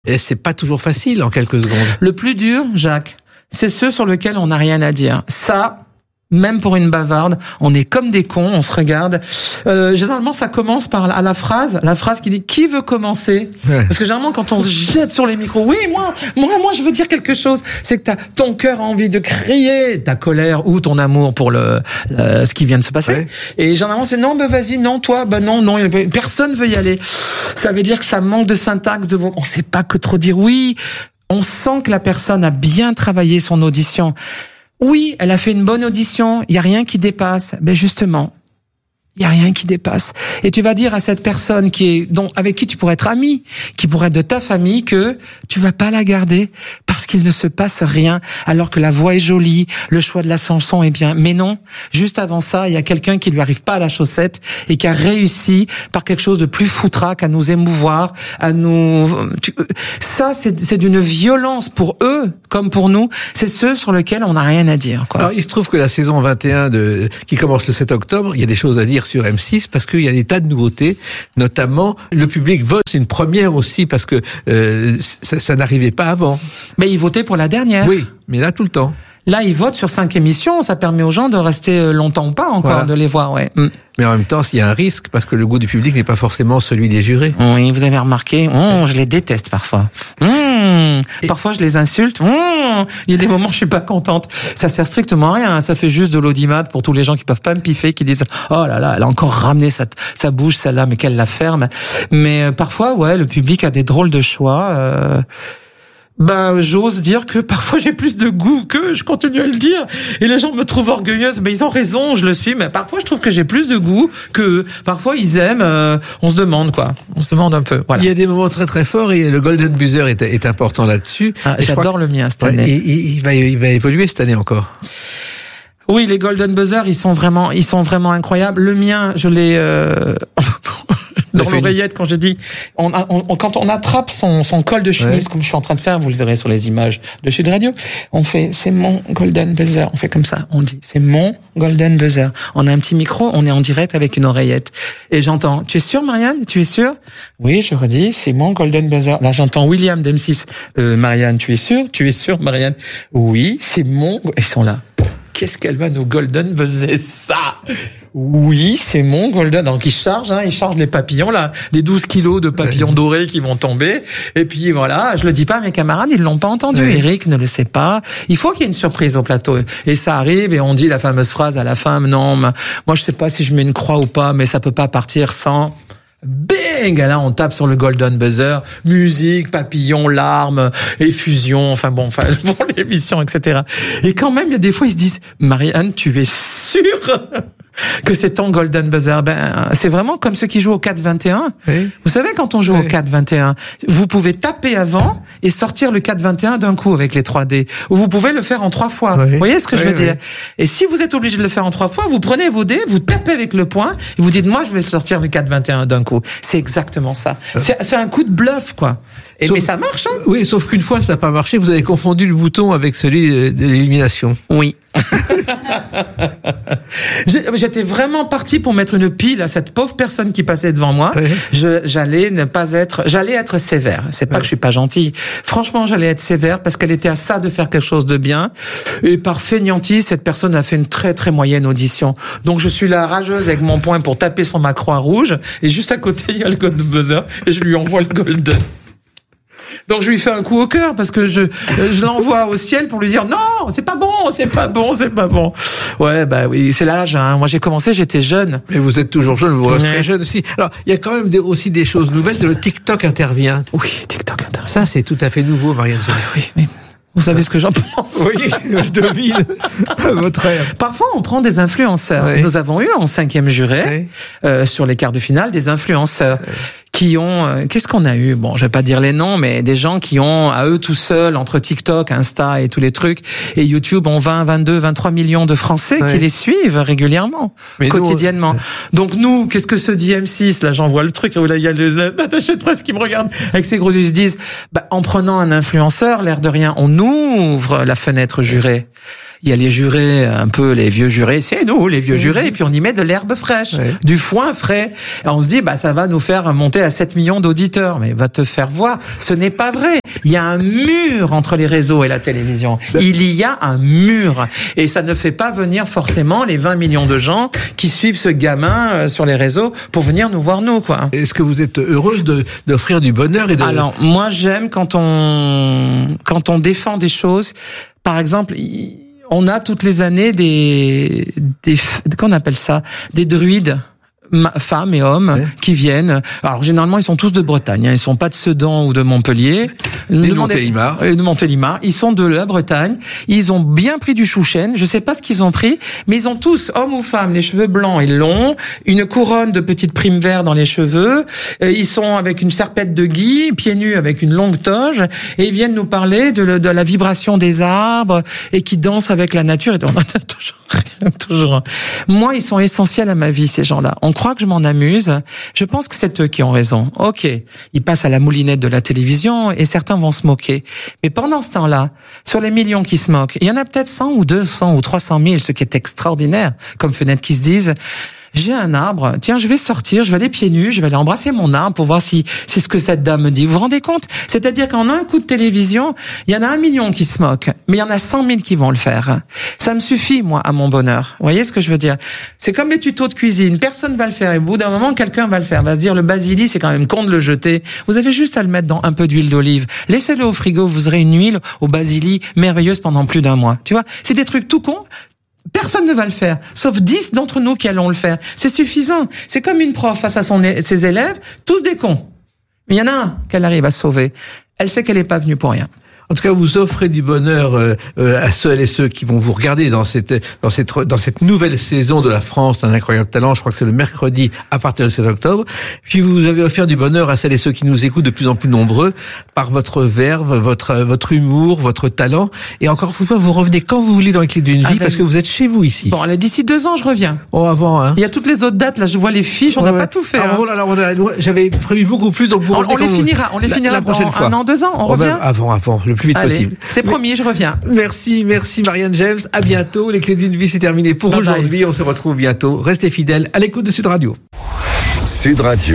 Et c'est pas toujours facile en quelques secondes. Le plus dur, Jacques, c'est ceux sur lesquels on n'a rien à dire. Ça, même pour une bavarde, on est comme des cons, on se regarde. Généralement, ça commence par la phrase qui dit « Qui veut commencer ?» Parce que généralement, quand on se jette sur les micros, « Oui, moi, je veux dire quelque chose », c'est que ton cœur a envie de crier ta colère ou ton amour pour ce qui vient de se passer. Ouais. Et généralement, c'est « Non, vas-y, non, toi, non, personne veut y aller ». Ça veut dire que ça manque de syntaxe, on sait pas que trop dire. Oui, on sent que la personne a bien travaillé son audition. Oui, elle a fait une bonne audition, il y a rien qui dépasse. Ben justement, il y a rien qui dépasse. Et tu vas dire à cette personne avec qui tu pourrais être ami, qui pourrait être de ta famille, que tu vas pas la garder parce qu'il ne se passe rien, alors que la voix est jolie, le choix de la chanson est bien. Mais non, juste avant ça, il y a quelqu'un qui lui arrive pas à la chaussette et qui a réussi par quelque chose de plus foutraque à nous émouvoir, ça, c'est d'une violence pour eux comme pour nous. C'est ceux sur lesquels on n'a rien à dire, quoi. Alors, il se trouve que la saison 21 qui commence le 7 octobre, il y a des choses à dire sur M6 parce qu'il y a des tas de nouveautés, notamment le public vote, c'est une première aussi parce que ça n'arrivait pas avant. Mais ils votaient pour la dernière. Oui, mais là tout le temps. Là, ils votent sur 5 émissions, ça permet aux gens de rester longtemps ou pas encore, voilà, de les voir, ouais. Mais en même temps, il y a un risque parce que le goût du public n'est pas forcément celui des jurés. Oui, vous avez remarqué, je les déteste parfois. Parfois, je les insulte. Il y a des moments, je suis pas contente. Ça sert strictement à rien. Ça fait juste de l'audimat pour tous les gens qui peuvent pas me piffer, qui disent « Oh là là, elle a encore ramené sa bouche, celle-là, mais qu'elle la ferme. » Mais parfois, ouais, le public a des drôles de choix. J'ose dire que parfois j'ai plus de goût qu'eux, je continue à le dire. Et les gens me trouvent orgueilleuse, mais ils ont raison, je le suis, mais parfois je trouve que j'ai plus de goût qu'eux. Parfois ils aiment, on se demande un peu. Voilà. Il y a des moments très très forts et le Golden Buzzer est important là-dessus. J'adore le mien cette année. Il va évoluer cette année encore. Oui, les Golden Buzzer, ils sont vraiment incroyables. Le mien, je l'ai dans l'oreillette quand j'ai dit quand on attrape son col de chemise, comme je suis en train de faire, vous le verrez sur les images de Sud Radio, on fait c'est mon Golden Buzzer, on fait comme ça, on dit c'est mon Golden Buzzer. On a un petit micro, on est en direct avec une oreillette et j'entends tu es sûre Marianne, tu es sûre? Oui, je redis c'est mon Golden Buzzer. Là j'entends William d'M6, Marianne tu es sûre Marianne? Oui, c'est mon, ils sont là. Qu'est-ce qu'elle va nous golden buzzer ça? Oui, c'est mon golden. Donc il charge les papillons là, les 12 kilos de papillons dorés qui vont tomber. Et puis voilà, je le dis pas à mes camarades, ils l'ont pas entendu. Oui. Eric ne le sait pas. Il faut qu'il y ait une surprise au plateau. Et ça arrive et on dit la fameuse phrase à la fin. Non, moi je sais pas si je mets une croix ou pas, mais ça peut pas partir sans. Bing! Là, on tape sur le golden buzzer, musique, papillon, larmes, effusion, pour l'émission, etc. Et quand même, il y a des fois, ils se disent, Marianne, tu es sûre que c'est ton golden buzzer? C'est vraiment comme ceux qui jouent au 4-21. Oui. Vous savez, quand on joue au 4-21, vous pouvez taper avant et sortir le 4-21 d'un coup avec les 3D. Ou vous pouvez le faire en 3 fois. Oui. Vous voyez ce que je veux dire? Et si vous êtes obligé de le faire en 3 fois, vous prenez vos dés, vous tapez avec le poing et vous dites, moi, je vais sortir le 4-21 d'un coup. C'est exactement ça. C'est un coup de bluff, quoi. Mais ça marche, hein? Oui, sauf qu'une fois, ça n'a pas marché. Vous avez confondu le bouton avec celui de l'élimination. Oui. J'étais vraiment parti pour mettre une pile à cette pauvre personne qui passait devant moi. Oui. J'allais être sévère. C'est pas que je suis pas gentille. Franchement, j'allais être sévère parce qu'elle était à ça de faire quelque chose de bien. Et par fainéantise, cette personne a fait une très très moyenne audition. Donc je suis là rageuse avec mon poing pour taper sur ma croix rouge. Et juste à côté, il y a le golden buzzer et je lui envoie le golden. Donc je lui fais un coup au cœur parce que je l'envoie au ciel pour lui dire non, c'est pas bon. Ouais, oui, c'est l'âge. Moi j'ai commencé, j'étais jeune. Mais vous êtes toujours jeune, vous resterez jeune aussi. Alors il y a quand même aussi des choses nouvelles. Le TikTok intervient. Oui, TikTok intervient. Ça c'est tout à fait nouveau, Marianne. Oui, mais vous savez ce que j'en pense. Oui, je devine votre air. Parfois, on prend des influenceurs. Oui. Nous avons eu en 5e juré, sur les quarts de finale, des influenceurs qui ont... qu'est-ce qu'on a eu? Bon, je vais pas dire les noms, mais des gens qui ont, à eux tout seuls, entre TikTok, Insta et tous les trucs, et YouTube, ont 20, 22, 23 millions de Français qui les suivent régulièrement, quotidiennement. Donc nous, qu'est-ce que se dit M6? Là, j'envoie le truc, là, il y a l'attaché de presse qui me regarde avec ses gros yeux, ils se disent, en prenant un influenceur, l'air de rien, on ouvre la fenêtre jurée. il y a les jurés, un peu les vieux jurés, c'est nous, les vieux jurés, et puis on y met de l'herbe fraîche, du foin frais. Et on se dit, ça va nous faire monter à 7 millions d'auditeurs. Mais va te faire voir. Ce n'est pas vrai. Il y a un mur entre les réseaux et la télévision. Il y a un mur. Et ça ne fait pas venir forcément les 20 millions de gens qui suivent ce gamin sur les réseaux pour venir nous voir nous, quoi. Est-ce que vous êtes heureuse d'offrir du bonheur et de... Alors, moi, j'aime quand on défend des choses. Par exemple, on a toutes les années des qu'on appelle ça, des druides, femmes et hommes qui viennent. Alors généralement ils sont tous de Bretagne, ils sont pas de Sedan ou de Montpellier, de Montélimar. Ils sont de la Bretagne. Ils ont bien pris du chouchen. Je sais pas ce qu'ils ont pris, mais ils ont tous, hommes ou femmes, les cheveux blancs et longs, une couronne de petites primes verts dans les cheveux. Ils sont avec une serpette de gui, pieds nus avec une longue toge, et ils viennent nous parler de la vibration des arbres et qui dansent avec la nature. Et on a toujours. Moi, ils sont essentiels à ma vie, ces gens-là. On croit que je m'en amuse. Je pense que c'est eux qui ont raison. Ok, ils passent à la moulinette de la télévision et certains vont se moquer. Mais pendant ce temps-là, sur les millions qui se moquent, il y en a peut-être 100 ou 200 ou 300 000, ce qui est extraordinaire, comme fenêtres qui se disent... J'ai un arbre, tiens, je vais sortir, je vais aller pieds nus, je vais aller embrasser mon arbre pour voir si c'est ce que cette dame me dit. Vous vous rendez compte? C'est-à-dire qu'en un coup de télévision, il y en a 1 million qui se moquent, mais il y en a 100 000 qui vont le faire. Ça me suffit, moi, à mon bonheur. Vous voyez ce que je veux dire? C'est comme les tutos de cuisine. Personne va le faire et au bout d'un moment, quelqu'un va le faire. Va se dire, le basilic, c'est quand même con de le jeter. Vous avez juste à le mettre dans un peu d'huile d'olive. Laissez-le au frigo, vous aurez une huile au basilic merveilleuse pendant plus d'1 mois. Tu vois? C'est des trucs tout cons. Personne ne va le faire, sauf 10 d'entre nous qui allons le faire. C'est suffisant. C'est comme une prof face à ses élèves, tous des cons. Mais il y en a un qu'elle arrive à sauver. Elle sait qu'elle n'est pas venue pour rien. En tout cas, vous offrez du bonheur à celles et ceux qui vont vous regarder dans cette nouvelle saison de la France d'un incroyable talent. Je crois que c'est le mercredi à partir du 7 octobre. Puis vous avez offert du bonheur à celles et ceux qui nous écoutent de plus en plus nombreux par votre verve, votre humour, votre talent. Et encore une fois, vous revenez quand vous voulez dans les Clés d'une vie parce que vous êtes chez vous ici. Bon, là, d'ici 2 ans, je reviens. Oh, avant, hein. Il y a toutes les autres dates. Là, je vois les fiches. On n'a pas tout fait. Oh là là, j'avais prévu beaucoup plus. Donc on les finira la prochaine fois. 1 an, 2 ans. On revient. Avant, le plus vite possible. C'est promis, je reviens. Merci Marianne James. À bientôt. Les Clés d'une vie, c'est terminé pour aujourd'hui. Bye. On se retrouve bientôt. Restez fidèles à l'écoute de Sud Radio. Sud Radio.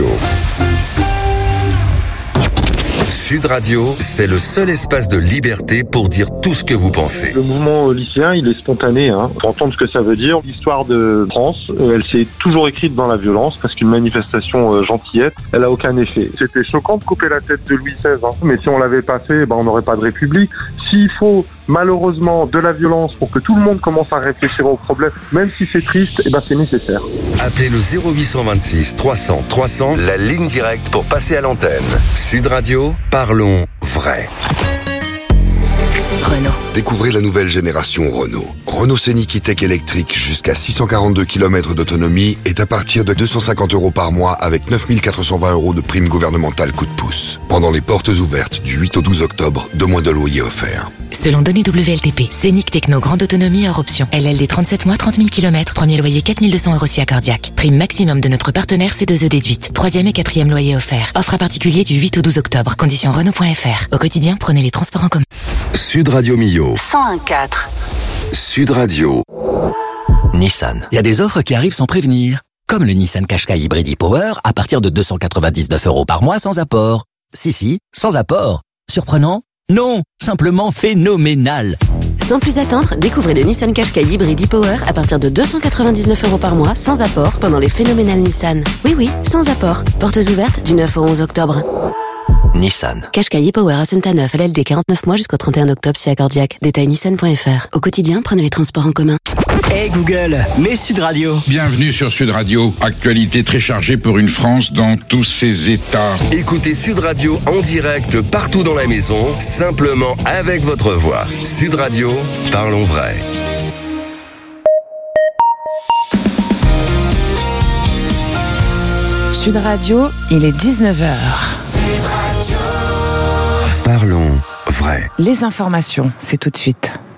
Sud Radio, c'est le seul espace de liberté pour dire tout ce que vous pensez. Le mouvement lycéen, il est spontané. Pour entendre ce que ça veut dire, l'histoire de France, elle s'est toujours écrite dans la violence, parce qu'une manifestation gentillette, elle a aucun effet. C'était choquant de couper la tête de Louis XVI, mais si on l'avait pas fait, on n'aurait pas de République. S'il faut malheureusement de la violence pour que tout le monde commence à réfléchir au problème, même si c'est triste, c'est nécessaire. Appelez le 0826 300 300, la ligne directe pour passer à l'antenne. Sud Radio, parlons vrai. Renault. Découvrez la nouvelle génération Renault. Renault Scénic E-Tech électrique jusqu'à 642 km d'autonomie est à partir de 250 € par mois avec 9 420 € de prime gouvernementale coup de pouce. Pendant les portes ouvertes du 8 au 12 octobre, 2 mois de loyer offerts. Selon données WLTP, Scénic Techno grande autonomie hors option. LLD 37 mois, 30 000 km, premier loyer 4 200 € si accordiaque. Prime maximum de notre partenaire C2E déduite. 3e et 4e loyer offert. Offre à particulier du 8 au 12 octobre. Conditions Renault.fr. Au quotidien, prenez les transports en commun. Sud Radio Millau. 101.4. Sud Radio. Nissan. Il y a des offres qui arrivent sans prévenir. Comme le Nissan Qashqai Hybrid e-Power à partir de 299 € par mois sans apport. Si, sans apport. Surprenant? Non, simplement phénoménal. Sans plus attendre, découvrez le Nissan Qashqai Hybrid e-Power à partir de 299 € par mois sans apport pendant les phénoménales Nissan. Oui, sans apport. Portes ouvertes du 9 au 11 octobre. Nissan. Qashqai e-Power à Saint-Neuf, LLD 49 mois jusqu'au 31 octobre si accordiaque. Détail nissan.fr. Au quotidien, prenez les transports en commun. Hey Google, mets Sud Radio. Bienvenue sur Sud Radio. Actualité très chargée pour une France dans tous ses états. Écoutez Sud Radio en direct partout dans la maison, simplement avec votre voix. Sud Radio, parlons vrai. Sud Radio, il est 19h. Parlons vrai. Les informations, c'est tout de suite.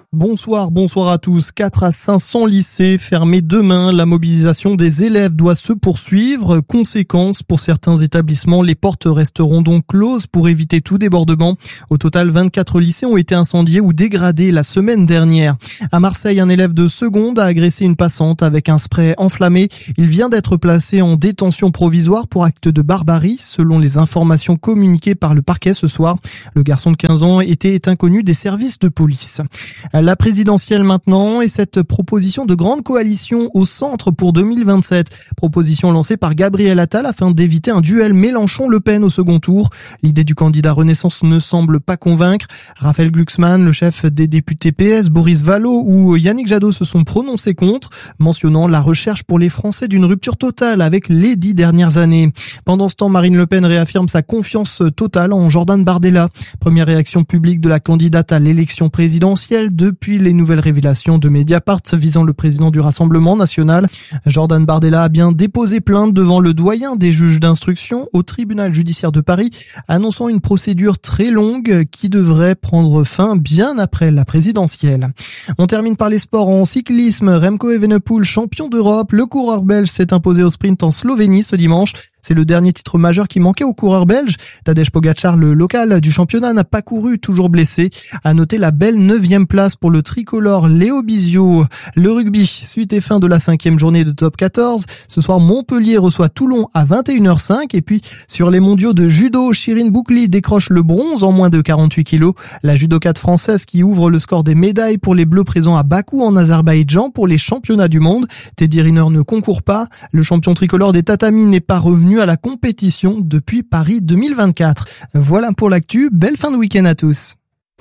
Bonsoir à tous. 4 à 500 lycées fermés demain. La mobilisation des élèves doit se poursuivre. Conséquence, pour certains établissements, les portes resteront donc closes pour éviter tout débordement. Au total, 24 lycées ont été incendiés ou dégradés la semaine dernière. À Marseille, un élève de seconde a agressé une passante avec un spray enflammé. Il vient d'être placé en détention provisoire pour acte de barbarie, selon les informations communiquées par le parquet ce soir. Le garçon de 15 ans était inconnu des services de police. La présidentielle maintenant et cette proposition de grande coalition au centre pour 2027. Proposition lancée par Gabriel Attal afin d'éviter un duel Mélenchon-Le Pen au second tour. L'idée du candidat Renaissance ne semble pas convaincre. Raphaël Glucksmann, le chef des députés PS, Boris Vallaud ou Yannick Jadot se sont prononcés contre, mentionnant la recherche pour les Français d'une rupture totale avec les 10 dernières années. Pendant ce temps, Marine Le Pen réaffirme sa confiance totale en Jordan Bardella. Première réaction publique de la candidate à l'élection présidentielle depuis les nouvelles révélations de Mediapart visant le président du Rassemblement national. Jordan Bardella a bien déposé plainte devant le doyen des juges d'instruction au tribunal judiciaire de Paris, annonçant une procédure très longue qui devrait prendre fin bien après la présidentielle. On termine par les sports en cyclisme. Remco Evenepoel, champion d'Europe. Le coureur belge s'est imposé au sprint en Slovénie ce dimanche. C'est le dernier titre majeur qui manquait aux coureurs belges. Tadej Pogačar, le local du championnat, n'a pas couru, toujours blessé. À noter la belle 9e place pour le tricolore Léo Bizio. Le rugby, suite et fin de la 5e journée de top 14. Ce soir, Montpellier reçoit Toulon à 21h05. Et puis, sur les mondiaux de judo, Shirin Boukli décroche le bronze en moins de 48 kilos. La judokate française qui ouvre le score des médailles pour les Bleus présents à Bakou en Azerbaïdjan pour les championnats du monde. Teddy Riner ne concourt pas. Le champion tricolore des tatamis n'est pas revenu à la compétition depuis Paris 2024. Voilà pour l'actu. Belle fin de week-end à tous.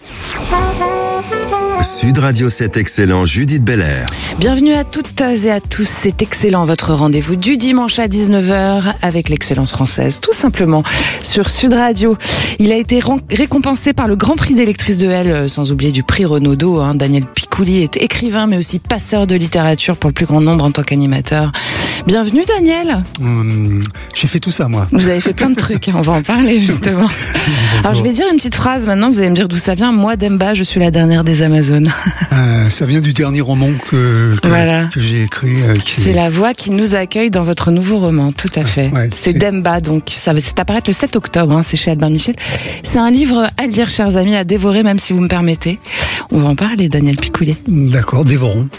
Sud Radio 7 Excellent, Judith Belair. Bienvenue à toutes et à tous, c'est Excellent, votre rendez-vous du dimanche à 19h avec l'excellence française, tout simplement, sur Sud Radio. Il a été récompensé par le Grand Prix des lectrices de L, sans oublier du prix Renaudot. Daniel Picouli est écrivain, mais aussi passeur de littérature pour le plus grand nombre en tant qu'animateur. Bienvenue Daniel. J'ai fait tout ça, moi. Vous avez fait plein de trucs, on va en parler justement. Alors je vais dire une petite phrase maintenant, vous allez me dire d'où ça vient. Moi, Demba, je suis la dernière des Amazones. Ça vient du dernier roman que j'ai écrit. C'est la voix qui nous accueille dans votre nouveau roman, tout à fait. Ouais, c'est Demba, donc ça va apparaître le 7 octobre, c'est chez Albin Michel. C'est un livre à lire, chers amis, à dévorer, même si vous me permettez. On va en parler, Daniel Picouli. D'accord, dévorons.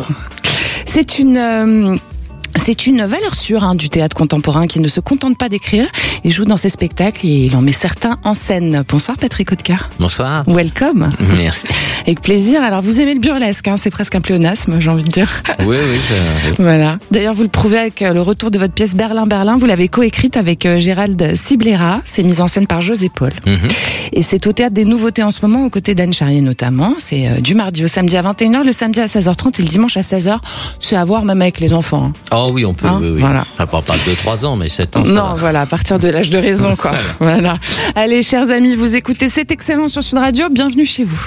C'est une valeur sûre du théâtre contemporain qui ne se contente pas d'écrire. Il joue dans ses spectacles et il en met certains en scène. Bonsoir Patrick Audecar. Bonsoir. Welcome. Merci. Avec plaisir. Alors vous aimez le burlesque, c'est presque un pléonasme, j'ai envie de dire. Oui. Voilà. D'ailleurs, vous le prouvez avec le retour de votre pièce Berlin. Vous l'avez coécrite avec Gérald Ciblera. C'est mise en scène par José Paul. Et c'est au Théâtre des Nouveautés en ce moment, aux côtés d'Anne Charrier notamment. C'est du mardi au samedi à 21h, le samedi à 16h30 et le dimanche à 16h. C'est à voir même avec les enfants. Oh oui, on peut. Oui. Voilà. Ça part pas de 2-3 ans, mais 7 ans. Non, voilà, à partir de l'âge de raison, quoi. Voilà. Allez, chers amis, vous écoutez C'est Excellent sur Sud Radio. Bienvenue chez vous.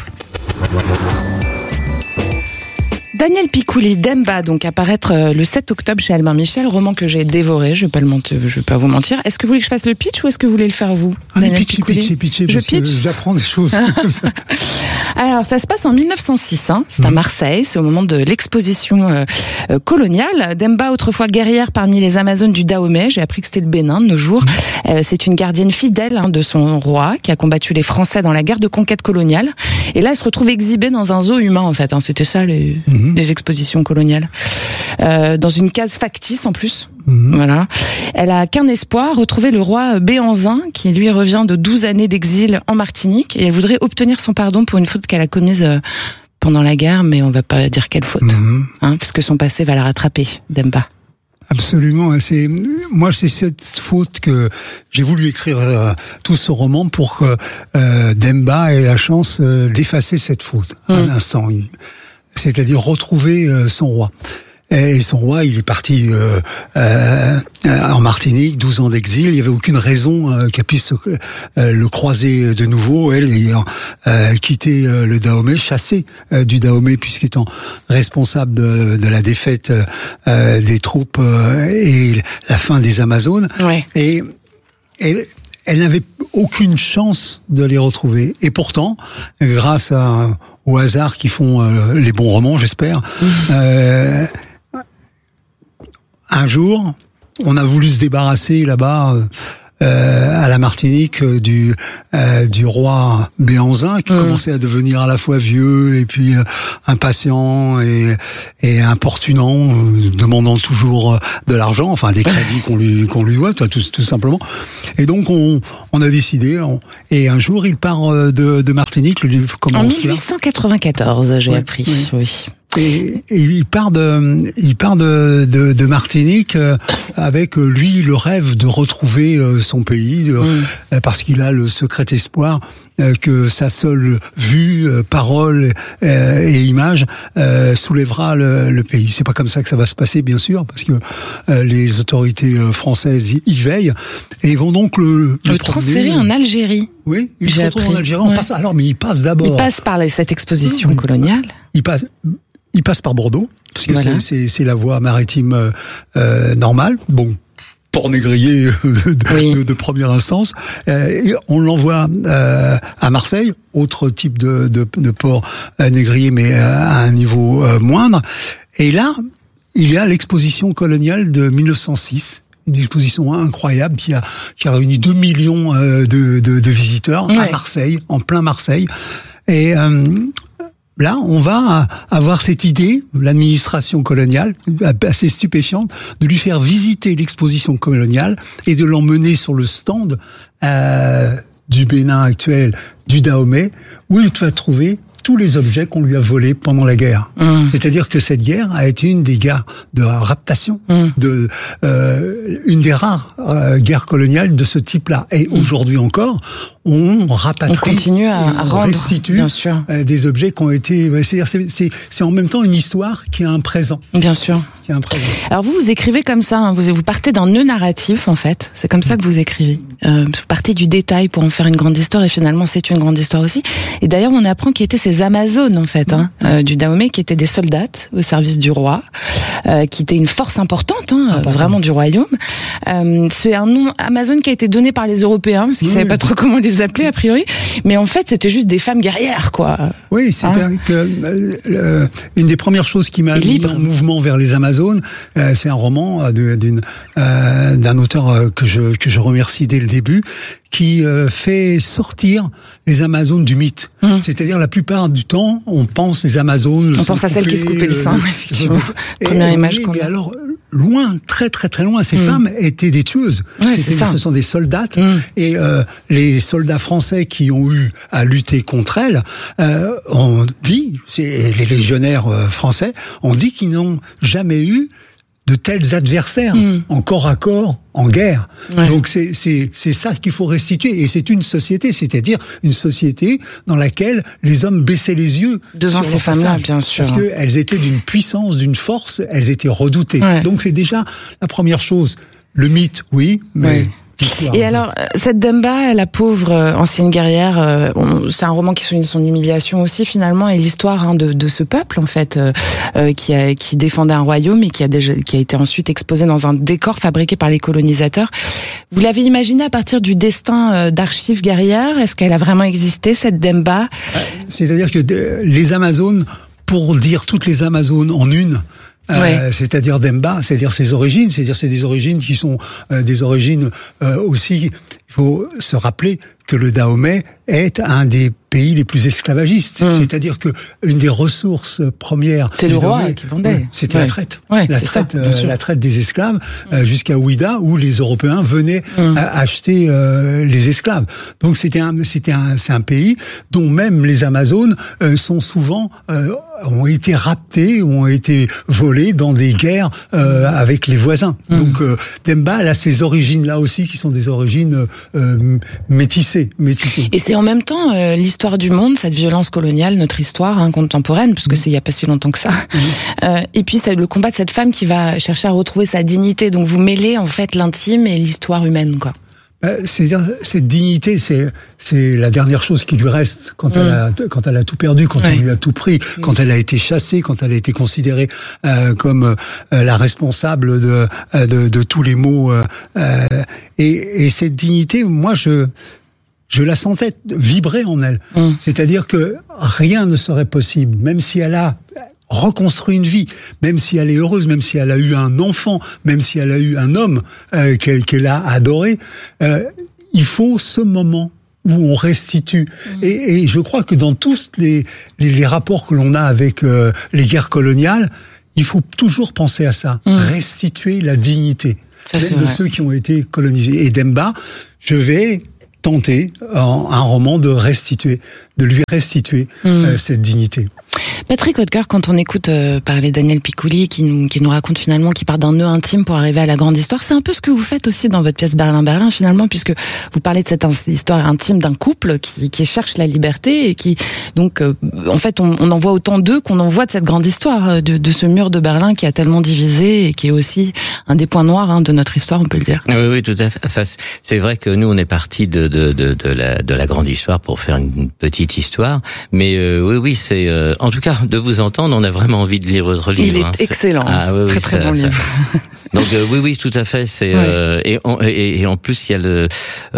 Daniel Picouli, Demba, donc apparaître le 7 octobre chez Albin Michel, roman que j'ai dévoré, je vais pas vous mentir. Est-ce que vous voulez que je fasse le pitch ou est-ce que vous voulez le faire vous, Daniel Picouli ? Pitchez, parce que j'apprends des choses comme ça. Alors, ça se passe en 1906, c'est à Marseille, c'est au moment de l'exposition coloniale. Demba, autrefois guerrière parmi les Amazones du Dahomey, j'ai appris que c'était le Bénin de nos jours. C'est une gardienne fidèle de son roi, qui a combattu les Français dans la guerre de conquête coloniale. Et là, elle se retrouve exhibée dans un zoo humain, en fait. C'était ça, les expositions coloniales. Dans une case factice, en plus. Voilà. Elle a qu'un espoir, retrouver le roi Béhanzin, qui lui revient de 12 années d'exil en Martinique, et elle voudrait obtenir son pardon pour une faute qu'elle a commise pendant la guerre, mais on va pas dire quelle faute, parce que son passé va la rattraper, Demba. Absolument. C'est cette faute que j'ai voulu écrire tout ce roman pour que Demba ait la chance d'effacer cette faute un instant, c'est-à-dire retrouver son roi. Et son roi, il est parti en Martinique, 12 ans d'exil. Il y avait aucune raison qu'elle puisse le croiser de nouveau. Elle ayant quitté le Dahomey, chassé du Dahomey, puisqu'étant responsable de la défaite des troupes et la fin des Amazones. Ouais. Et elle n'avait aucune chance de les retrouver. Et pourtant, grâce au hasard qui font les bons romans, j'espère. Un jour, on a voulu se débarrasser là-bas à la Martinique du roi Béhanzin qui commençait à devenir à la fois vieux et puis impatient et importunant, demandant toujours de l'argent, enfin des crédits qu'on lui doit, tout simplement. Et donc on a décidé, et un jour il part de Martinique, le livre commence en 1894, j'ai appris. Oui. Et il part de Martinique avec lui le rêve de retrouver son pays parce qu'il a le secret espoir que sa seule vue, parole et image soulèvera le pays. C'est pas comme ça que ça va se passer, bien sûr, parce que les autorités françaises y veillent et vont donc le transférer en Algérie. Oui, il se retrouve en Algérie. Mais il passe d'abord. Il passe par cette exposition coloniale. Il passe par Bordeaux, parce que c'est la voie maritime normale. Bon, port négrier de première instance. Et on l'envoie à Marseille, autre type de port négrier, mais à un niveau moindre. Et là, il y a l'exposition coloniale de 1906. Une exposition incroyable qui a réuni 2 millions de visiteurs à Marseille, en plein Marseille. Et là, on va avoir cette idée, l'administration coloniale, assez stupéfiante, de lui faire visiter l'exposition coloniale et de l'emmener sur le stand du Bénin actuel, du Dahomey, où il va trouver tous les objets qu'on lui a volés pendant la guerre. C'est-à-dire que cette guerre a été une des guerres de raptation, une des rares guerres coloniales de ce type-là. Et aujourd'hui encore, on rapatrie, on continue à rendre, restitue bien sûr, des objets qui ont été. C'est en même temps une histoire qui a un présent. Bien sûr. Qui a un présent. Alors vous écrivez comme ça, hein, vous partez d'un nœud narratif en fait. C'est comme ça que vous écrivez. Vous partez du détail pour en faire une grande histoire et finalement c'est une grande histoire aussi. Et d'ailleurs on apprend qui étaient ces Amazones en fait, du Dahomey, qui étaient des soldats au service du roi, qui étaient une force importante, vraiment du royaume. C'est un nom Amazone qui a été donné par les Européens parce qu'ils savaient pas trop comment les appeler a priori, mais en fait c'était juste des femmes guerrières quoi. Oui, c'est-à-dire que une des premières choses qui m'a mis en mouvement vers les Amazones, c'est un roman d'un auteur que je remercie dès le début, qui fait sortir les Amazones du mythe. C'est-à-dire la plupart du temps, on pense les Amazones. On pense à celles qui se coupaient le sein, effectivement. Première image qu'on a. Mais alors, loin, très très très loin, ces femmes étaient des tueuses. Ce sont des soldates. Et les soldats français qui ont eu à lutter contre elles, on dit, les légionnaires français, on dit qu'ils n'ont jamais eu de tels adversaires en corps à corps, en guerre. Donc c'est ça qu'il faut restituer. Et c'est une société, c'est-à-dire une société dans laquelle les hommes baissaient les yeux devant ces femmes-là, bien sûr. Parce qu'elles étaient d'une puissance, d'une force, elles étaient redoutées. Donc c'est déjà la première chose. Le mythe, oui, mais... Et alors, cette Demba, la pauvre ancienne guerrière, c'est un roman qui souligne son humiliation aussi finalement, et l'histoire de ce peuple en fait, qui défendait un royaume et qui a été ensuite exposé dans un décor fabriqué par les colonisateurs. Vous l'avez imaginé à partir du destin d'archives guerrières? Est-ce qu'elle a vraiment existé cette Demba? C'est-à-dire que les Amazones, pour dire toutes les Amazones en une, c'est-à-dire Demba, c'est-à-dire ses origines, c'est des origines qui sont des origines aussi. Il faut se rappeler que le Dahomey est un des pays les plus esclavagistes. C'est-à-dire que une des ressources premières, c'est le roi qui vendait. C'était la traite. La traite des esclaves jusqu'à Ouida, où les Européens venaient acheter les esclaves. Donc c'est un pays dont même les Amazones sont souvent ont été raptés, ont été volés dans des guerres avec les voisins. Donc Demba, elle a ces origines là aussi qui sont des origines métissées. Et c'est en même temps l'histoire du monde, cette violence coloniale, notre histoire contemporaine, puisque c'est il y a pas si longtemps que ça. Et puis c'est le combat de cette femme qui va chercher à retrouver sa dignité. Donc vous mêlez en fait l'intime et l'histoire humaine, quoi. C'est-à-dire, cette dignité, c'est la dernière chose qui lui reste quand elle a tout perdu, quand on lui a tout pris, quand elle a été chassée, quand elle a été considérée comme la responsable de tous les maux. Et cette dignité, moi, je je la sentais vibrer en elle. C'est-à-dire que rien ne serait possible, même si elle a reconstruit une vie, même si elle est heureuse, même si elle a eu un enfant, même si elle a eu un homme qu'elle a adoré, il faut ce moment où on restitue. Et je crois que dans tous les rapports que l'on a avec les guerres coloniales, il faut toujours penser à ça, restituer la dignité de ceux qui ont été colonisés. Et Demba, je vais tenter un roman de lui restituer cette dignité. Patrick Hautecoeur, quand on écoute parler Daniel Piccoli, qui nous raconte finalement qu'il part d'un nœud intime pour arriver à la grande histoire, c'est un peu ce que vous faites aussi dans votre pièce Berlin finalement, puisque vous parlez de cette histoire intime d'un couple qui cherche la liberté et qui donc en fait on en voit autant d'eux qu'on en voit de cette grande histoire de ce mur de Berlin qui a tellement divisé et qui est aussi un des points noirs de notre histoire, on peut le dire. Oui, tout à fait. Enfin, c'est vrai que nous on est parti de la grande histoire pour faire une petite histoire, mais oui, c'est en tout cas de vous entendre, on a vraiment envie de lire votre livre. Il est excellent, très bon livre. Donc oui, tout à fait. C'est et en plus il y a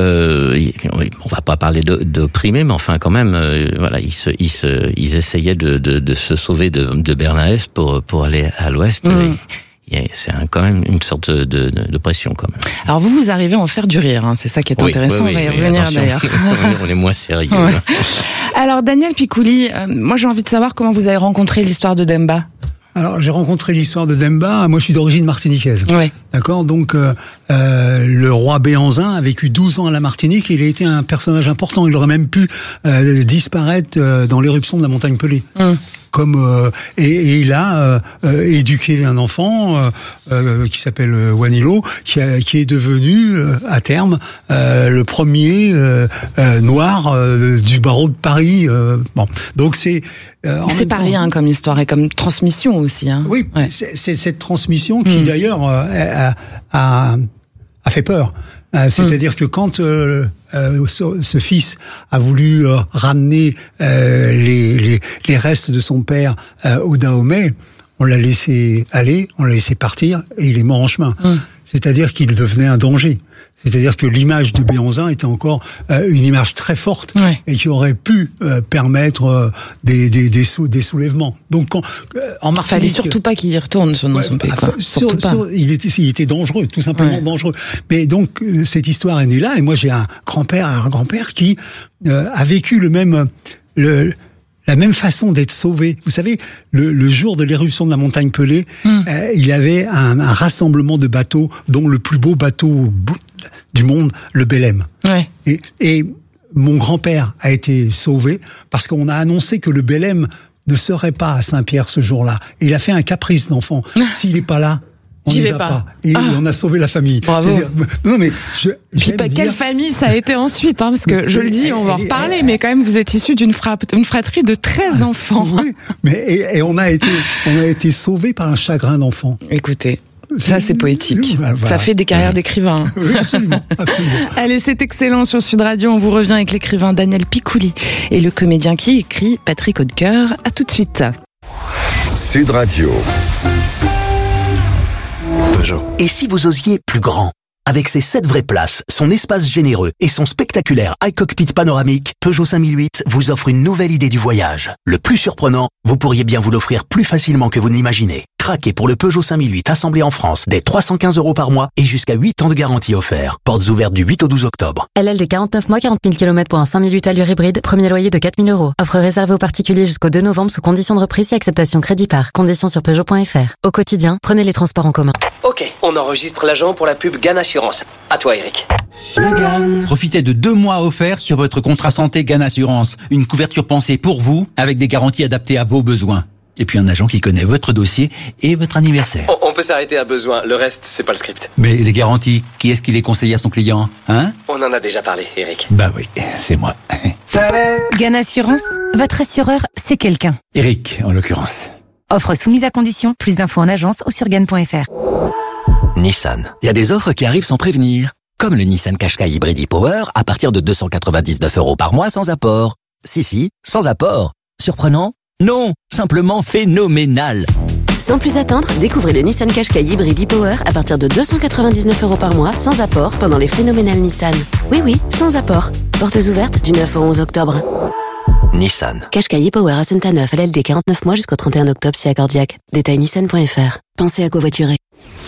on va pas parler d'opprimés, mais enfin quand même, voilà, ils essayaient de se sauver de Berlin-Est pour aller à l'Ouest. C'est quand même une sorte de pression quand même. Alors vous arrivez à en faire du rire, c'est ça qui est intéressant, on va y revenir d'ailleurs. On est moins sérieux. Alors Daniel Piccoli, moi j'ai envie de savoir comment vous avez rencontré l'histoire de Demba. Alors j'ai rencontré l'histoire de Demba, moi je suis d'origine martiniquaise. Ouais. D'accord, donc le roi Béhanzin a vécu 12 ans à la Martinique et il a été un personnage important, il aurait même pu disparaître dans l'éruption de la montagne Pelée. Comme et il a éduqué un enfant qui s'appelle Wanilo, qui est devenu à terme le premier noir du barreau de Paris. Bon, donc c'est pas rien comme histoire et comme transmission aussi. Oui, c'est cette transmission qui d'ailleurs a fait peur. C'est-à-dire que quand ce fils a voulu ramener les restes de son père au Dahomey, on l'a laissé aller, on l'a laissé partir et il est mort en chemin. C'est-à-dire qu'il devenait un danger. C'est-à-dire que l'image de Béhanzin était encore une image très forte et qui aurait pu permettre des soulèvements. Donc en Martinique, fallait surtout pas qu'il y retourne dans son pays. Il était dangereux, tout simplement dangereux. Mais donc cette histoire est née là et moi j'ai un grand-père qui a vécu la même façon d'être sauvé. Vous savez, le jour de l'éruption de la montagne Pelée, il y avait un rassemblement de bateaux, dont le plus beau bateau du monde, le Belém. Ouais. Et mon grand-père a été sauvé parce qu'on a annoncé que le Belém ne serait pas à Saint-Pierre ce jour-là. Et il a fait un caprice d'enfant. S'il n'est pas là, on n'y va pas. Et on a sauvé la famille. Bravo. Non mais quelle famille ça a été ensuite, parce que je le dis, on va en reparler, mais quand même vous êtes issu d'une fratrie de 13 enfants. Oui, mais et on a été sauvés par un chagrin d'enfant. Écoutez. Ça, c'est poétique. Voilà. Ça fait des carrières d'écrivains. Oui, absolument. Allez, c'est excellent sur Sud Radio. On vous revient avec l'écrivain Daniel Piccoli et le comédien qui écrit Patrick Hautecoeur. À tout de suite. Sud Radio. Peugeot. Et si vous osiez plus grand? Avec ses 7 vraies places, son espace généreux et son spectaculaire iCockpit panoramique, Peugeot 5008 vous offre une nouvelle idée du voyage. Le plus surprenant, vous pourriez bien vous l'offrir plus facilement que vous ne l'imaginez. Craquez pour le Peugeot 5008 assemblé en France dès 315 € par mois et jusqu'à 8 ans de garantie offert. Portes ouvertes du 8 au 12 octobre. LLD 49 mois, 40 000 km pour un 5008 allure hybride. Premier loyer de 4 000 €. Offre réservée aux particuliers jusqu'au 2 novembre sous conditions de reprise et acceptation crédit par. Conditions sur Peugeot.fr. Au quotidien, prenez les transports en commun. Ok, on enregistre l'agent pour la pub GAN Assurance. À toi, Eric. Profitez de 2 mois offerts sur votre contrat santé GAN Assurance. Une couverture pensée pour vous, avec des garanties adaptées à vos besoins. Et puis un agent qui connaît votre dossier et votre anniversaire. On peut s'arrêter à besoin, le reste, c'est pas le script. Mais les garanties, qui est-ce qui les conseille à son client, hein? On en a déjà parlé, Eric. Bah oui, c'est moi. GAN Assurance, votre assureur, c'est quelqu'un. Eric, en l'occurrence. Offre soumise à condition, plus d'infos en agence ou sur GAN.fr. Nissan. Il y a des offres qui arrivent sans prévenir. Comme le Nissan Qashqai Hybrid e-Power à partir de 299 € par mois sans apport. Si, sans apport. Surprenant? Non, simplement phénoménal. Sans plus attendre, découvrez le Nissan Qashqai hybride e-Power à partir de 299 € par mois, sans apport, pendant les phénoménales Nissan. Oui, sans apport. Portes ouvertes du 9 au 11 octobre. Nissan. Qashqai e-Power à Saint-Aneuf, LLD 49 mois jusqu'au 31 octobre si accordiaque. Détail nissan.fr. Pensez à covoiturer.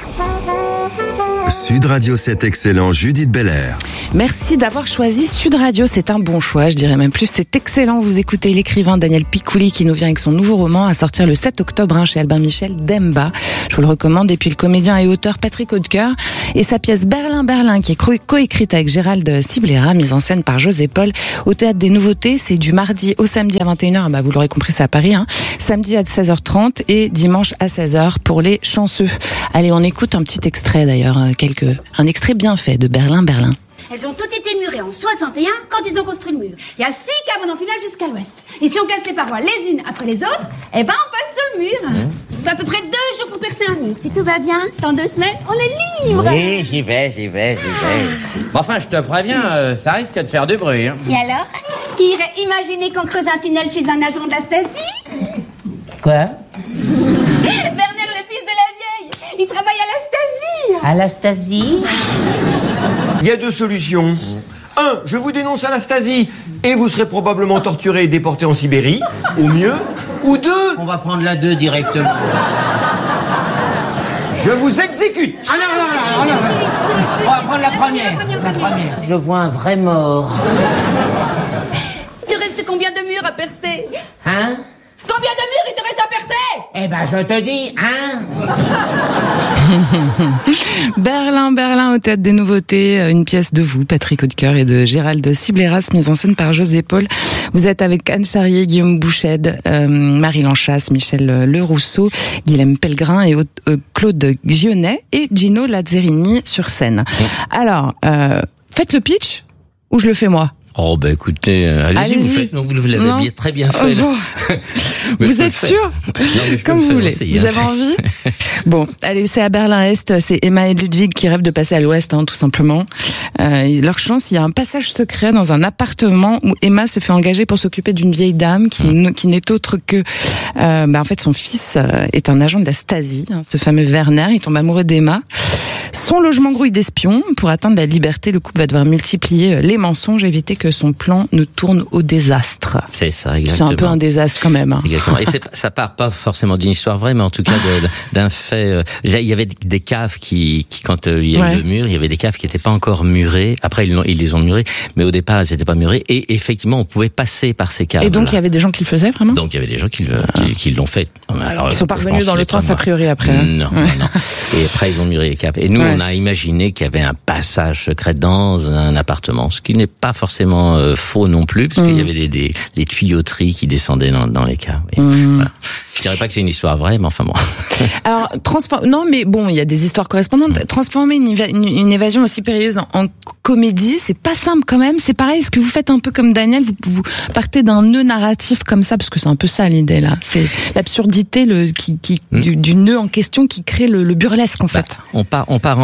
Sud Radio 7 excellent, Judith Belair. Merci d'avoir choisi Sud Radio, c'est un bon choix, je dirais même plus, c'est excellent. Vous écoutez l'écrivain Daniel Picouli qui nous vient avec son nouveau roman à sortir le 7 octobre chez Albin Michel, Demba. Je vous le recommande. Et puis le comédien et auteur Patrick Haudecoeur et sa pièce Berlin qui est coécrite avec Gérald Ciblera, mise en scène par José Paul au Théâtre des Nouveautés. C'est du mardi au samedi à 21h, vous l'aurez compris, c'est à Paris, samedi à 16h30 et dimanche à 16h pour les chanceux. Allez, on écoute un petit extrait d'ailleurs, un extrait bien fait de Berlin. Elles ont toutes été murées en 61 quand ils ont construit le mur. Il y a 6 cabanes en filage jusqu'à l'ouest. Et si on casse les parois les unes après les autres, on passe sur le mur. Il faut à peu près 2 jours pour percer un mur. Si tout va bien, dans 2 semaines, on est libre. Oui, j'y vais. Bon, enfin, je te préviens, ça risque de faire du bruit. Et alors, qui irait imaginer qu'on creuse un tunnel chez un agent de la Stasi? Quoi? Bernard, le fils de la vieille, il travaille à la Stasi. À la Stasi? Il y a 2 solutions. 1, je vous dénonce à la Stasi et vous serez probablement torturé et déporté en Sibérie, au mieux. Ou 2, on va prendre la 2 directement. Je vous exécute. Ah non. On va prendre la première. Je vois un vrai mort. Il te reste combien de murs à percer? Combien de murs il te reste à percer? Je te dis, Berlin au Théâtre des Nouveautés, une pièce de vous, Patrick Haudecoeur et de Gérald Cibleras, mise en scène par José Paul. Vous êtes avec Anne Charrier, Guillaume Bouched, Marie Lanchasse, Michel Lerousseau, Guilhem Pellegrin et Claude Gionnet et Gino Lazzarini sur scène. Alors, faites le pitch ou je le fais moi? Oh, écoutez, allez-y. Vous l'avez très bien fait. Vous êtes sûr? Comme vous voulez. Vous avez envie? Bon, allez, c'est à Berlin-Est. C'est Emma et Ludwig qui rêvent de passer à l'Ouest, tout simplement. Leur chance, il y a un passage secret dans un appartement où Emma se fait engager pour s'occuper d'une vieille dame qui n'est autre que, en fait, son fils est un agent de la Stasi, ce fameux Werner. Il tombe amoureux d'Emma. Son logement grouille d'espions. Pour atteindre la liberté, le couple va devoir multiplier les mensonges, éviter que son plan ne tourne au désastre. C'est ça, exactement. C'est un peu un désastre quand même. Exactement. Et ça part pas forcément d'une histoire vraie, mais en tout cas d'un fait. Il y avait des caves qui quand il y a eu le mur, il y avait des caves qui n'étaient pas encore murées. Après, ils les ont murées, mais au départ, elles n'étaient pas murées. Et effectivement, on pouvait passer par ces caves. Et donc, il y avait des gens qui le faisaient vraiment? Donc, il y avait des gens qui l'ont fait. Alors, ils sont pas revenus dans le temps, a priori, après. Non. Et après, ils ont muré les caves. Et nous, on a imaginé qu'il y avait un passage secret dans un appartement, ce qui n'est pas forcément faux non plus, parce qu'il y avait des tuyauteries qui descendaient dans les caves. Voilà. Je dirais pas que c'est une histoire vraie, mais enfin bon. Alors, non, mais bon, il y a des histoires correspondantes. Transformer une évasion aussi périlleuse en comédie, c'est pas simple quand même. C'est pareil, est-ce que vous faites un peu comme Daniel, vous partez d'un nœud narratif comme ça, parce que c'est un peu ça l'idée là. C'est l'absurdité du nœud en question qui crée le burlesque en fait. On part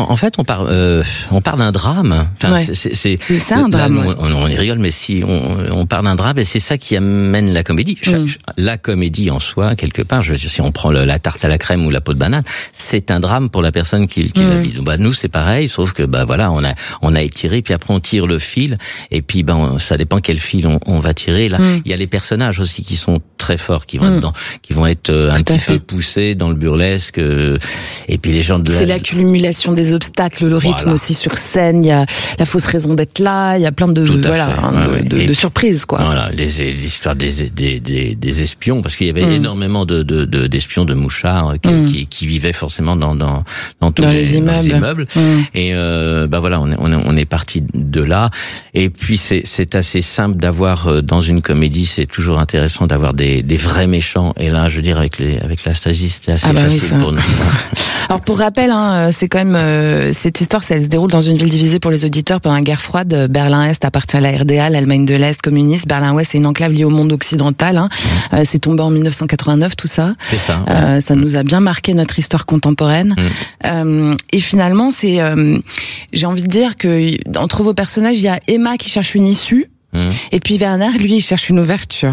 d'un drame. Enfin, c'est ça un drame. Là, on y rigole, mais si on part d'un drame, et c'est ça qui amène la comédie. La comédie en soi, quelque part, si on prend la tarte à la crème ou la peau de banane, c'est un drame pour la personne qui la vit. Donc, nous, c'est pareil, sauf que voilà, on a étiré, puis après on tire le fil, et puis ça dépend quel fil on va tirer. Là, il y a les personnages aussi qui sont très forts, qui vont être un petit peu poussés dans le burlesque, et puis les gens c'est l'accumulation des obstacles, le rythme aussi sur scène. Il y a la fausse raison d'être là, il y a plein de de surprises quoi. Voilà, l'histoire des espions, parce qu'il y avait énormément d'espions, de mouchards qui vivaient forcément dans tous les immeubles. Et voilà, on est parti de là. Et puis c'est assez simple d'avoir dans une comédie, c'est toujours intéressant d'avoir des vrais méchants. Et là, je veux dire avec la Stasi, c'était assez facile pour nous. Alors pour rappel, c'est quand même cette histoire, elle se déroule dans une ville divisée pour les auditeurs pendant la guerre froide. Berlin-Est appartient à la RDA, l'Allemagne de l'Est communiste. Berlin-Ouest, c'est une enclave liée au monde occidental. C'est tombé en 1989, tout ça. C'est ça. Ça nous a bien marqué notre histoire contemporaine. Et finalement, j'ai envie de dire que entre vos personnages, il y a Emma qui cherche une issue. Et puis Werner, lui, il cherche une ouverture.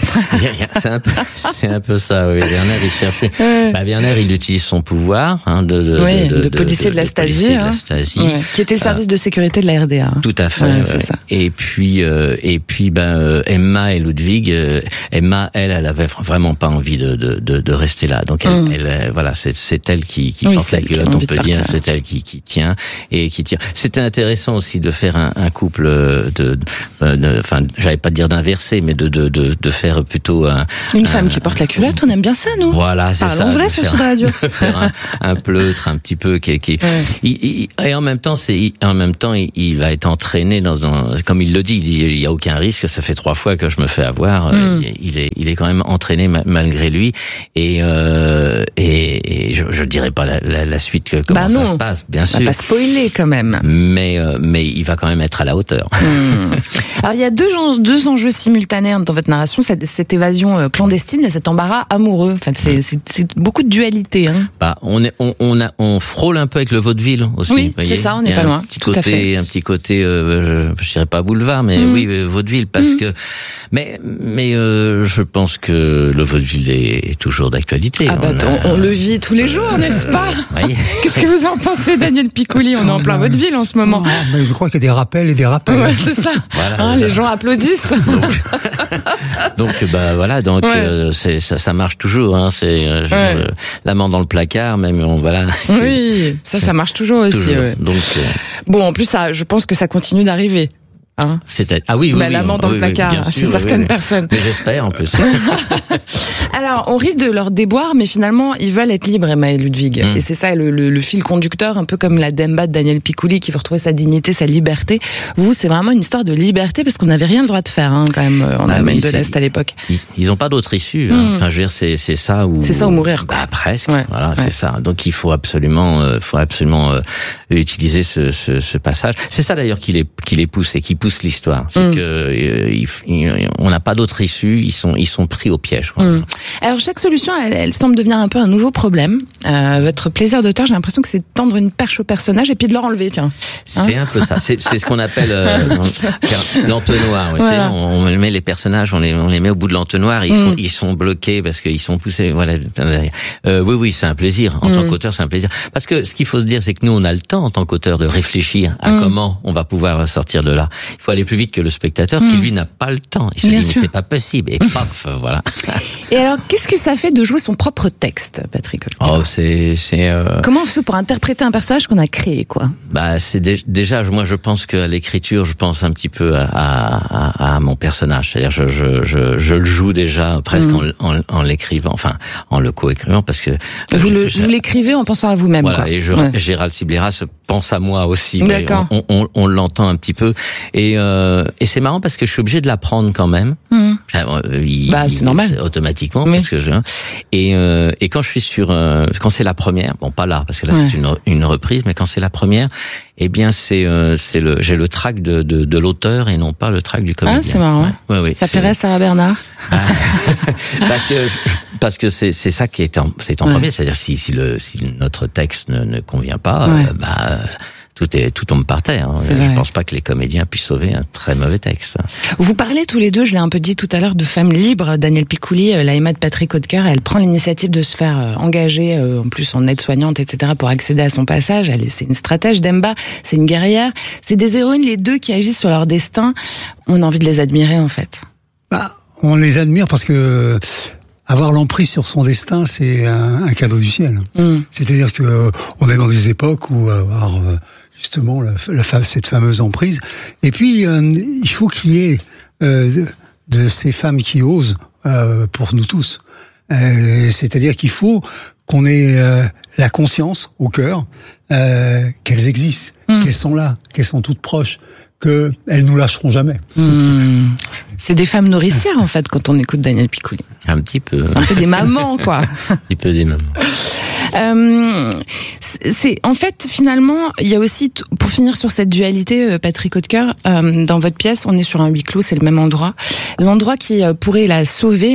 C'est un peu ça. Oui. Werner, il cherche. Werner, il utilise son pouvoir de policier de la Stasi, qui était le service de sécurité de la RDA. Tout à fait. C'est ça. Et puis, Emma et Ludwig. Emma, elle avait vraiment pas envie de rester là. Donc, elle, voilà, c'est elle qui porte la culotte, on peut dire. C'est elle qui tient et qui tire. C'était intéressant aussi de faire un couple enfin, j'allais pas dire d'inverser, mais de faire plutôt une femme qui porte la culotte. On aime bien ça, nous. Voilà, c'est ça. Parlons vrai sur Sud Radio. Faire un pleutre un petit peu et en même temps, il va être entraîné comme il le dit. Il y a aucun risque. Ça fait 3 fois que je me fais avoir. Il est quand même entraîné malgré lui. Et je dirais pas la suite comment ça se passe, bien sûr. On va pas spoiler quand même. Mais il va quand même être à la hauteur. Alors il y a deux enjeux simultanés dans votre narration, cette évasion clandestine et cet embarras amoureux. Enfin, c'est beaucoup de dualité. On frôle un peu avec le vaudeville aussi. Oui, c'est ça, on n'est pas loin. Un petit côté, je dirais pas boulevard, mais oui, vaudeville, parce que, mais je pense que le vaudeville est toujours d'actualité. On le vit tous les jours, n'est-ce pas? Oui. Qu'est-ce que vous en pensez, Daniel Piccoli? On est en plein vaudeville en ce moment. Mais je crois qu'il y a des rappels et des rappels. Ouais, c'est ça. Voilà, les gens applaudissent. Donc ça marche toujours. C'est l'amant dans le placard, même voilà. Oui, ça marche toujours aussi. Toujours. Ouais. Donc bon, en plus, je pense que ça continue d'arriver. L'amant dans le placard chez certaines personnes. Mais j'espère en plus. Alors, on risque de leur déboire, mais finalement, ils veulent être libres, Emma et Ludwig. Et c'est ça le fil conducteur, un peu comme la Demba de Daniel Piccoli qui veut retrouver sa dignité, sa liberté. Vous, c'est vraiment une histoire de liberté parce qu'on n'avait rien le droit de faire, quand même, en Allemagne de l'Est à l'époque. Ils n'ont pas d'autre issue. Enfin, je veux dire, c'est ça ou. C'est ça ou mourir, quoi. Presque. Ouais. Voilà, c'est ça. Donc, il faut absolument utiliser ce passage. C'est ça d'ailleurs qui les pousse et qui pousse l'histoire, c'est que on n'a pas d'autre issue, ils sont pris au piège. Alors chaque solution, elle semble devenir un peu un nouveau problème. Votre plaisir d'auteur, j'ai l'impression que c'est de tendre une perche au personnage et puis de leur enlever, tiens. C'est un peu ça. C'est ce qu'on appelle l'entonnoir. Voilà. On met les personnages, on les met au bout de l'entonnoir. Ils sont bloqués parce qu'ils sont poussés. Voilà. Oui, c'est un plaisir. En tant qu'auteur, c'est un plaisir. Parce que ce qu'il faut se dire, c'est que nous, on a le temps en tant qu'auteur de réfléchir à comment on va pouvoir sortir de là. Il faut aller plus vite que le spectateur qui lui n'a pas le temps. Il se dit mais c'est pas possible et paf, voilà. Et alors qu'est-ce que ça fait de jouer son propre texte, Patrick Holker? Comment on fait pour interpréter un personnage qu'on a créé, quoi? C'est déjà moi je pense qu'à l'écriture, je pense un petit peu à mon personnage. C'est-à-dire je le joue déjà presque en l'écrivant, enfin en le co-écrivant parce que vous l'écrivez en pensant à vous-même. Voilà, quoi. Et Gérald Sibleras pense à moi aussi. D'accord. On l'entend un petit peu. Et c'est marrant parce que je suis obligé de l'apprendre quand même. C'est normal. Automatiquement, parce que et quand je suis quand c'est la première, bon pas là parce que là c'est une reprise, mais quand c'est la première, eh bien j'ai le trac de l'auteur et non pas le trac du comédien. Ah, c'est marrant. Ouais, ça plairait à Sarah Bernard. Parce que c'est ça qui est en premier, c'est-à-dire si notre texte ne convient pas, tout tombe par terre. Je pense pas que les comédiens puissent sauver un très mauvais texte. Vous parlez tous les deux, je l'ai un peu dit tout à l'heure, de femmes libres. Daniel Piccoli, la Emma de Patrick Holker, elle prend l'initiative de se faire engager, en plus en aide-soignante, etc., pour accéder à son passage. C'est une stratège. Demba, c'est une guerrière. C'est des héroïnes, les deux, qui agissent sur leur destin. On a envie de les admirer, en fait. On les admire parce que avoir l'emprise sur son destin, c'est un cadeau du ciel. C'est-à-dire que on est dans des époques où avoir justement cette fameuse emprise. Et puis il faut qu'il y ait de ces femmes qui osent pour nous tous. C'est-à-dire qu'il faut qu'on ait la conscience au cœur qu'elles existent, qu'elles sont là, qu'elles sont toutes proches, qu'elles nous lâcheront jamais. C'est des femmes nourricières, en fait, quand on écoute Daniel Piccoli. Un petit peu. C'est un peu des mamans, quoi. Un petit peu des mamans. En fait, finalement, il y a aussi, pour finir sur cette dualité, Patrick Holker, dans votre pièce, on est sur un huis clos, c'est le même endroit. L'endroit qui pourrait la sauver,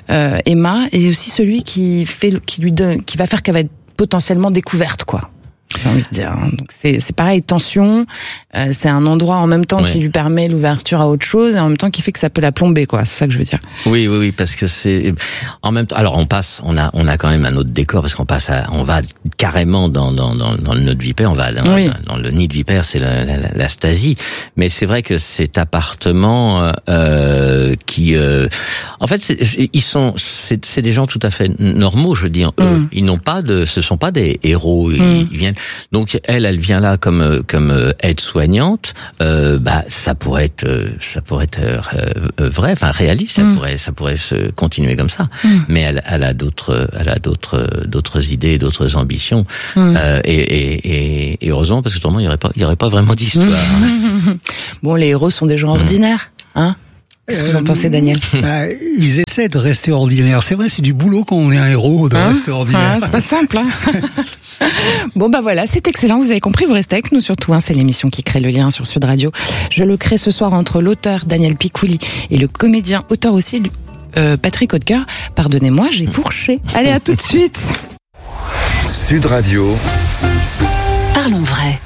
Emma, et aussi celui qui va faire qu'elle va être potentiellement découverte, quoi. j'ai envie de dire. Donc c'est pareil, tension, c'est un endroit en même temps qui lui permet l'ouverture à autre chose et en même temps qui fait que ça peut la plomber, quoi. C'est ça que je veux dire. Oui, parce que c'est en même temps. Alors on a quand même un autre décor parce on va carrément dans le nid de vipère, on va dans le nid de vipère, c'est la Stasi. Mais c'est vrai que cet appartement qui, en fait, c'est des gens tout à fait normaux, je veux dire. Ils n'ont pas ce sont pas des héros. Ils viennent. Donc elle vient là comme aide-soignante. Ça pourrait être vrai, enfin réaliste. Ça pourrait se continuer comme ça. Mais elle a d'autres idées, d'autres ambitions. Et heureusement, parce que autrement il y aurait pas vraiment d'histoire. Bon, les héros sont des gens ordinaires, hein. Qu'est-ce que vous en pensez, Daniel? Ils essaient de rester ordinaires. C'est vrai, c'est du boulot quand on est un héros de rester ordinaire. C'est pas simple, hein. Bon, voilà, c'est excellent. Vous avez compris, vous restez avec nous surtout. C'est l'émission qui crée le lien sur Sud Radio. Je le crée ce soir entre l'auteur Daniel Picouli et le comédien, auteur aussi, Patrick Hautecoeur. Pardonnez-moi, j'ai fourché. Allez, à tout de suite. Sud Radio. Parlons vrai.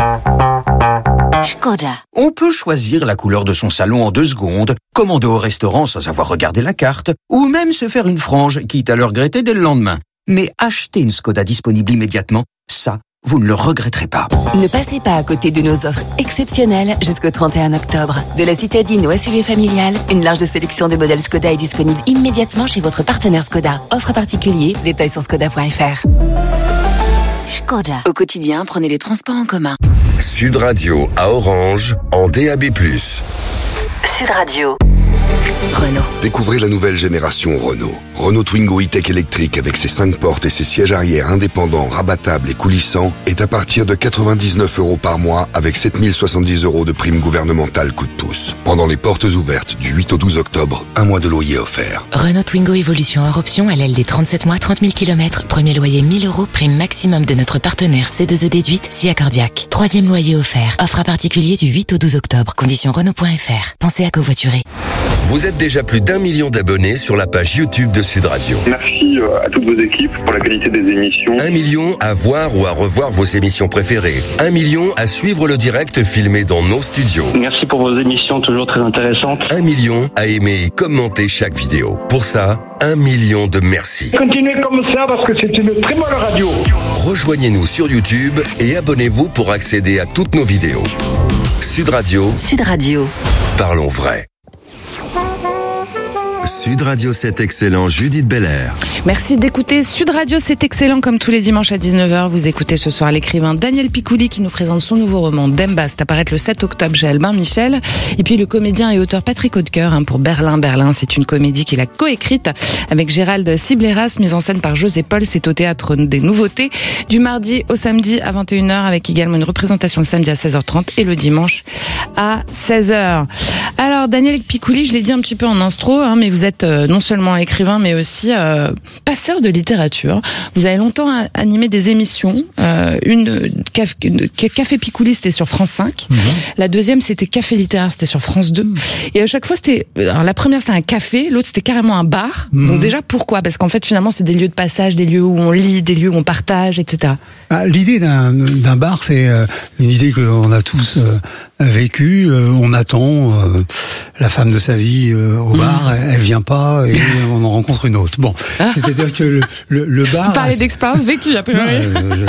Škoda. On peut choisir la couleur de son salon en 2 secondes, commander au restaurant sans avoir regardé la carte, ou même se faire une frange, quitte à le regretter dès le lendemain. Mais acheter une Škoda disponible immédiatement, ça, vous ne le regretterez pas. Ne passez pas à côté de nos offres exceptionnelles jusqu'au 31 octobre. De la citadine au SUV familial, une large sélection de modèles Škoda est disponible immédiatement chez votre partenaire Škoda. Offre particulier, détails sur škoda.fr. Škoda. Au quotidien, prenez les transports en commun. Sud Radio à Orange en DAB+. Sud Radio. Renault. Découvrez la nouvelle génération Renault. Renault Twingo E-Tech électrique avec ses 5 portes et ses sièges arrière indépendants, rabattables et coulissants est à partir de 99 € par mois avec 7070 € de prime gouvernementale coup de pouce. Pendant les portes ouvertes du 8 au 12 octobre, 1 mois de loyer offert. Renault Twingo Evolution hors option, LLD 37 mois, 30 000 km, premier loyer 1000 €, prime maximum de notre partenaire C2E déduite, SIA Cardiac. 3e loyer offert. Offre à particulier du 8 au 12 octobre. Conditions Renault.fr. Pensez à covoiturer. Vous êtes déjà plus d'1 million d'abonnés sur la page YouTube de Sud Radio. Merci à toutes vos équipes pour la qualité des émissions. 1 million à voir ou à revoir vos émissions préférées. 1 million à suivre le direct filmé dans nos studios. Merci pour vos émissions toujours très intéressantes. 1 million à aimer et commenter chaque vidéo. Pour ça, 1 million de merci. Continuez comme ça parce que c'est une très bonne radio. Rejoignez-nous sur YouTube et abonnez-vous pour accéder à toutes nos vidéos. Sud Radio. Sud Radio. Parlons vrai. Sud Radio, c'est excellent. Judith Belair. Merci d'écouter Sud Radio, c'est excellent. Comme tous les dimanches à 19h, vous écoutez ce soir l'écrivain Daniel Picouli qui nous présente son nouveau roman Demba, c'est apparaître le 7 octobre chez Albin Michel. Et puis le comédien et auteur Patrick Hautecoeur pour Berlin. Berlin, c'est une comédie qu'il a coécrite avec Gérald Cibleras, mise en scène par José Paul. C'est au Théâtre des Nouveautés du mardi au samedi à 21h avec également une représentation le samedi à 16h30 et le dimanche à 16h. Alors Daniel Picouli, je l'ai dit un petit peu en intro, mais vous êtes non seulement écrivain mais aussi passeur de littérature. Vous avez longtemps animé des émissions. Une Café Picouli, c'était sur France 5. La deuxième, c'était Café littéraire, c'était sur France 2. Et à chaque fois, alors la première, c'était un café, l'autre, c'était carrément un bar. Donc déjà, pourquoi? Parce qu'en fait, finalement, c'est des lieux de passage, des lieux où on lit, des lieux où on partage, etc. L'idée d'un bar, c'est une idée qu'on a tous vécue. On attend la femme de sa vie au bar, elle vient pas et on en rencontre une autre. Bon, c'est-à-dire que le bar... Vous parlez d'expérience vécue, a priori.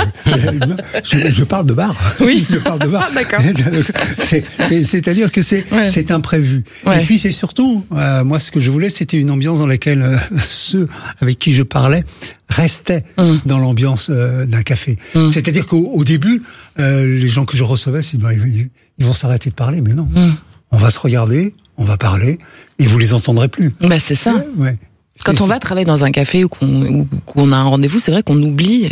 Je parle de bar. Oui. Je parle de bar. Ah, d'accord. C'est-à-dire que c'est imprévu. Ouais. Et puis c'est surtout, moi ce que je voulais, c'était une ambiance dans laquelle ceux avec qui je parlais restaient dans l'ambiance d'un café. C'est-à-dire qu'au début, les gens que je recevais, ils vont s'arrêter de parler, mais non. On va se regarder, on va parler, et vous les entendrez plus. Bah c'est ça. Ouais. Quand on va travailler dans un café ou qu'on a un rendez-vous, c'est vrai qu'on oublie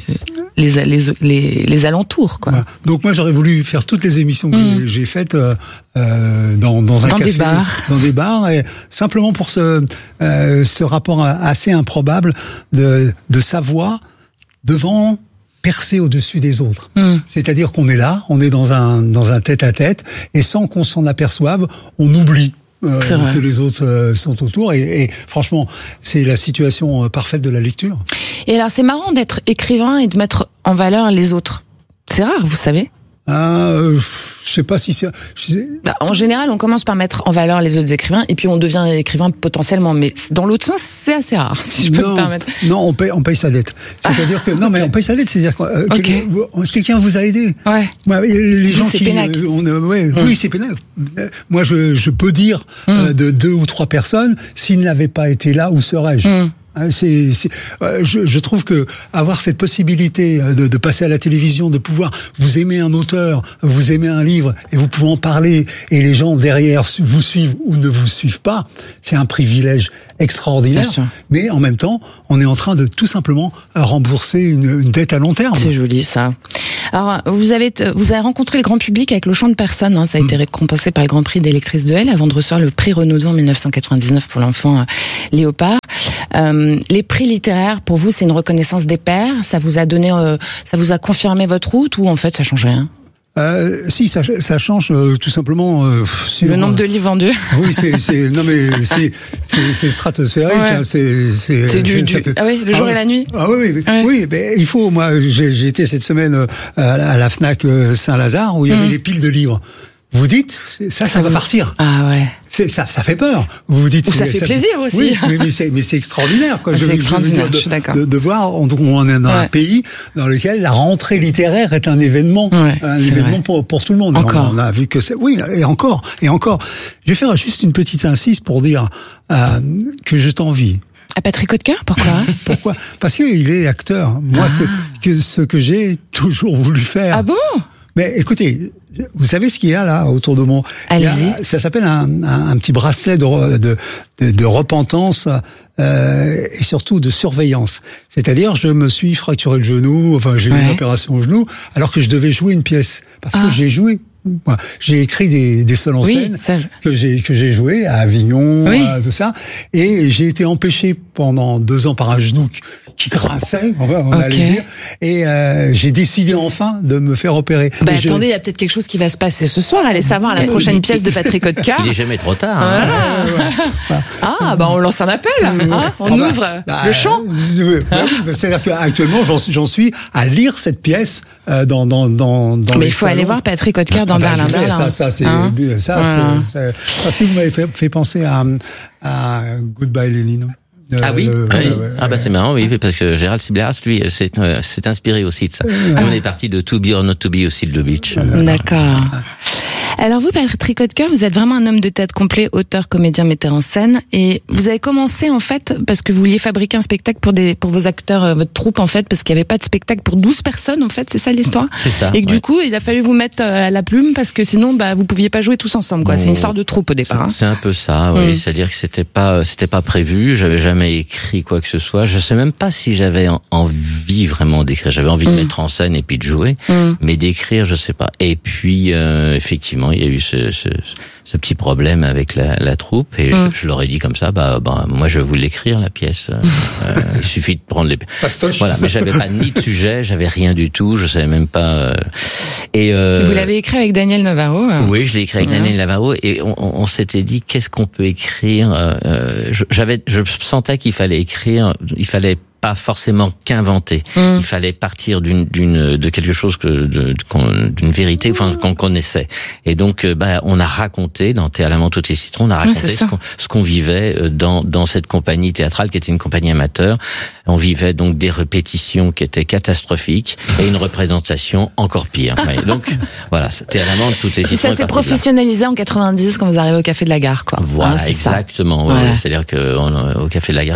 les alentours, quoi. Voilà. Donc moi j'aurais voulu faire toutes les émissions que j'ai faites dans un café, dans des bars, et simplement pour ce rapport assez improbable de sa voix devant percer au-dessus des autres. C'est-à-dire qu'on est là, on est dans un tête-à-tête, et sans qu'on s'en aperçoive, on oublie que les autres sont autour, et franchement, c'est la situation parfaite de la lecture. Et alors, c'est marrant d'être écrivain et de mettre en valeur les autres. C'est rare, vous savez. Je sais pas si c'est... En général, on commence par mettre en valeur les autres écrivains et puis on devient écrivain potentiellement. Mais dans l'autre sens, c'est assez rare, si je peux me permettre. Non, on paye sa dette. C'est-à-dire que on paye sa dette, c'est-à-dire que quelqu'un vous a aidé. Ouais. Les gens c'est qui, oui, c'est pénacle. Moi, je peux dire de 2 ou 3 personnes, s'ils n'avaient pas été là, où serais-je? Je trouve que avoir cette possibilité de passer à la télévision, de pouvoir vous aimer un auteur, vous aimer un livre et vous pouvez en parler et les gens derrière vous suivent ou ne vous suivent pas, c'est un privilège extraordinaire. Mais en même temps, on est en train de tout simplement rembourser une dette à long terme. C'est joli ça. Alors vous avez rencontré le grand public avec Le Chant de Personne, hein, ça a été récompensé par le Grand Prix des lectrices de L avant de recevoir le prix Renaudot en 1999 pour l'enfant Léopard. Les prix littéraires, pour vous, c'est une reconnaissance des pairs. Ça vous a donné, ça vous a confirmé votre route ou en fait ça change rien? Si ça change tout simplement le nombre de livres vendus. Oui, c'est stratosphérique. Ouais. Hein, c'est le jour et la nuit. Oui, mais il faut. Moi, j'ai été cette semaine à la Fnac Saint-Lazare où il y avait des piles de livres. Vous dites, ça va partir. Ah ouais. Ça fait peur. Vous dites. Ou ça fait plaisir aussi. Oui, mais c'est extraordinaire, quoi. C'est extraordinaire. Je suis d'accord. De voir, on est dans un pays dans lequel la rentrée littéraire est un événement, pour tout le monde. Encore. On a vu que c'est, et encore. Je vais faire juste une petite incise pour dire que je t'envie. À Patrick Hautecoeur, pourquoi? Parce qu'il est acteur. Moi, c'est ce que j'ai toujours voulu faire. Ah bon? Mais écoutez, vous savez ce qu'il y a là autour de moi? Allez-y. Ça s'appelle un petit bracelet de repentance et surtout de surveillance. C'est-à-dire, je me suis fracturé le genou, enfin j'ai eu une opération au genou, alors que je devais jouer une pièce. Parce que j'ai joué. Moi, j'ai écrit des seuls en scène que j'ai joué à Avignon, tout ça, et j'ai été empêché pendant 2 ans par un genou qui grinçait, on allait dire, et j'ai décidé enfin de me faire opérer. Attendez, il y a peut-être quelque chose qui va se passer ce soir. Allez savoir la prochaine pièce de Patrick Hautecoeur. Il est jamais trop tard. Hein. On lance un appel. On ouvre le chant. C'est-à-dire qu'actuellement, j'en suis à lire cette pièce dans mais il faut aller voir Patrick Hautecoeur dans Berlin. Ça, parce que vous m'avez fait penser à Goodbye Lénine. C'est marrant, parce que Gérald Sibleras, lui, s'est inspiré aussi de ça. On est parti de To Be or Not To Be aussi de The Beach. D'accord. Alors vous, Patrick Hautecoeur, vous êtes vraiment un homme de théâtre complet, auteur, comédien, metteur en scène, et vous avez commencé en fait parce que vous vouliez fabriquer un spectacle pour vos acteurs, votre troupe en fait, parce qu'il n'y avait pas de spectacle pour 12 personnes en fait, c'est ça l'histoire? C'est ça. Et que du coup, il a fallu vous mettre à la plume parce que sinon, vous pouviez pas jouer tous ensemble, quoi. C'est une histoire de troupe au départ. C'est un peu ça, oui. C'est-à-dire que c'était pas prévu, j'avais jamais écrit quoi que ce soit. Je sais même pas si j'avais envie vraiment d'écrire. J'avais envie de mettre en scène et puis de jouer, mais d'écrire, je sais pas. Et puis, effectivement, il y a eu ce petit problème avec la troupe et je leur ai dit comme ça, moi je vais vous l'écrire la pièce. Il suffit de prendre les. Voilà, mais j'avais pas ni de sujet, j'avais rien du tout, je savais même pas. Vous l'avez écrit avec Daniel Navarro. Oui, je l'ai écrit avec Daniel Navarro et on s'était dit qu'est-ce qu'on peut écrire. Je sentais qu'il fallait écrire, il fallait pas forcément qu'inventer. Il fallait partir de quelque chose d'une vérité, qu'on connaissait. Et donc, on a raconté dans Thé à la menthe toutes les citrons, on a raconté ce qu'on vivait dans cette compagnie théâtrale qui était une compagnie amateur. On vivait donc des répétitions qui étaient catastrophiques et une représentation encore pire. Donc, voilà, Thé à la menthe toutes les citrons. Et ça s'est professionnalisé en 90 quand vous arrivez au Café de la Gare, quoi. Voilà, exactement. Ouais. C'est-à-dire que au Café de la Gare,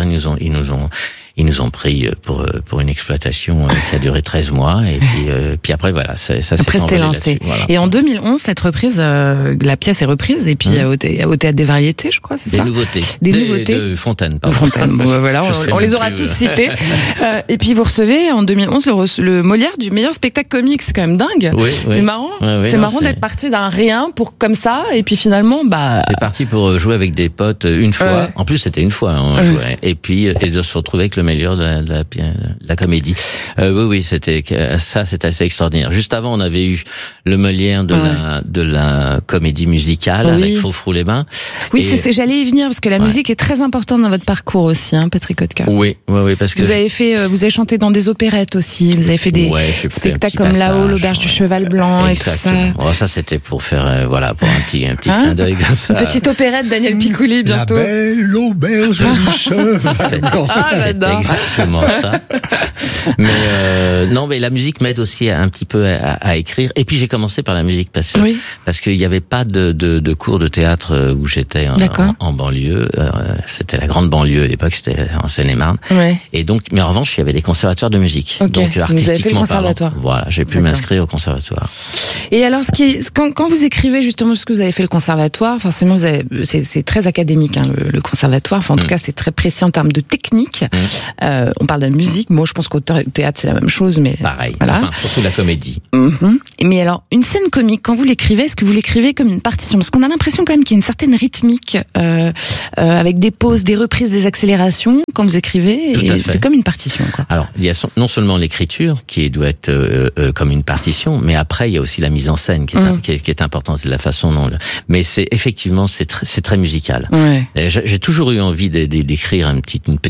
ils nous ont pris pour une exploitation qui a duré 13 mois et puis après voilà, ça après c'était lancé. Voilà. Et en 2011, cette reprise, la pièce est reprise et puis au Théâtre des Variétés, je crois, c'est ça. Des nouveautés. De Fontaine, pardon. De Fontaine. Voilà, on les aura tous cités. Et puis vous recevez en 2011 le Molière du meilleur spectacle comique, c'est quand même dingue. Oui, c'est marrant. C'est marrant d'être parti d'un rien pour comme ça et puis finalement c'est parti pour jouer avec des potes une fois. En plus c'était une fois, et puis et de se retrouver avec le meilleur de la comédie. Oui, c'était assez extraordinaire. Juste avant, on avait eu le Molière de la comédie musicale avec Faux-Frou-les-Bains. Oui, j'allais y venir parce que la musique est très importante dans votre parcours aussi, hein, Patrick Kotka. Oui, parce que vous avez chanté dans des opérettes aussi. Vous avez fait des spectacles comme Là-haut, l'auberge du Cheval Blanc et tout ça. Oh, ça c'était pour faire pour un petit clin d'œil comme ça. Une petite opérette Daniel Piccoli bientôt. La belle auberge du Cheval. C'est exactement ça. Mais non, mais la musique m'aide aussi un petit peu à écrire. Et puis j'ai commencé par la musique parce qu'il n'y avait pas de cours de théâtre où j'étais en banlieue. C'était la grande banlieue à l'époque, c'était en Seine-et-Marne. Ouais. Et donc, mais en revanche, il y avait des conservatoires de musique. Okay. Donc artistiquement vous avez fait le conservatoire. Parlant, voilà, j'ai pu m'inscrire au conservatoire. Et alors, quand vous écrivez justement ce que vous avez fait le conservatoire, forcément, c'est très académique, hein, le conservatoire. Enfin, en tout cas, c'est très précis en termes de technique. On parle de la musique. Moi, je pense qu'au théâtre, c'est la même chose, mais pareil. Voilà. Enfin, surtout la comédie. Mais alors, une scène comique, quand vous l'écrivez, est-ce que vous l'écrivez comme une partition? Parce qu'on a l'impression quand même qu'il y a une certaine rythmique, avec des pauses, des reprises, des accélérations quand vous écrivez, et c'est comme une partition, quoi. Alors, il y a non seulement l'écriture qui doit être comme une partition, mais après il y a aussi la mise en scène qui est importante, la façon dont. Mais c'est effectivement c'est très musical. Ouais. J'ai toujours eu envie d'écrire une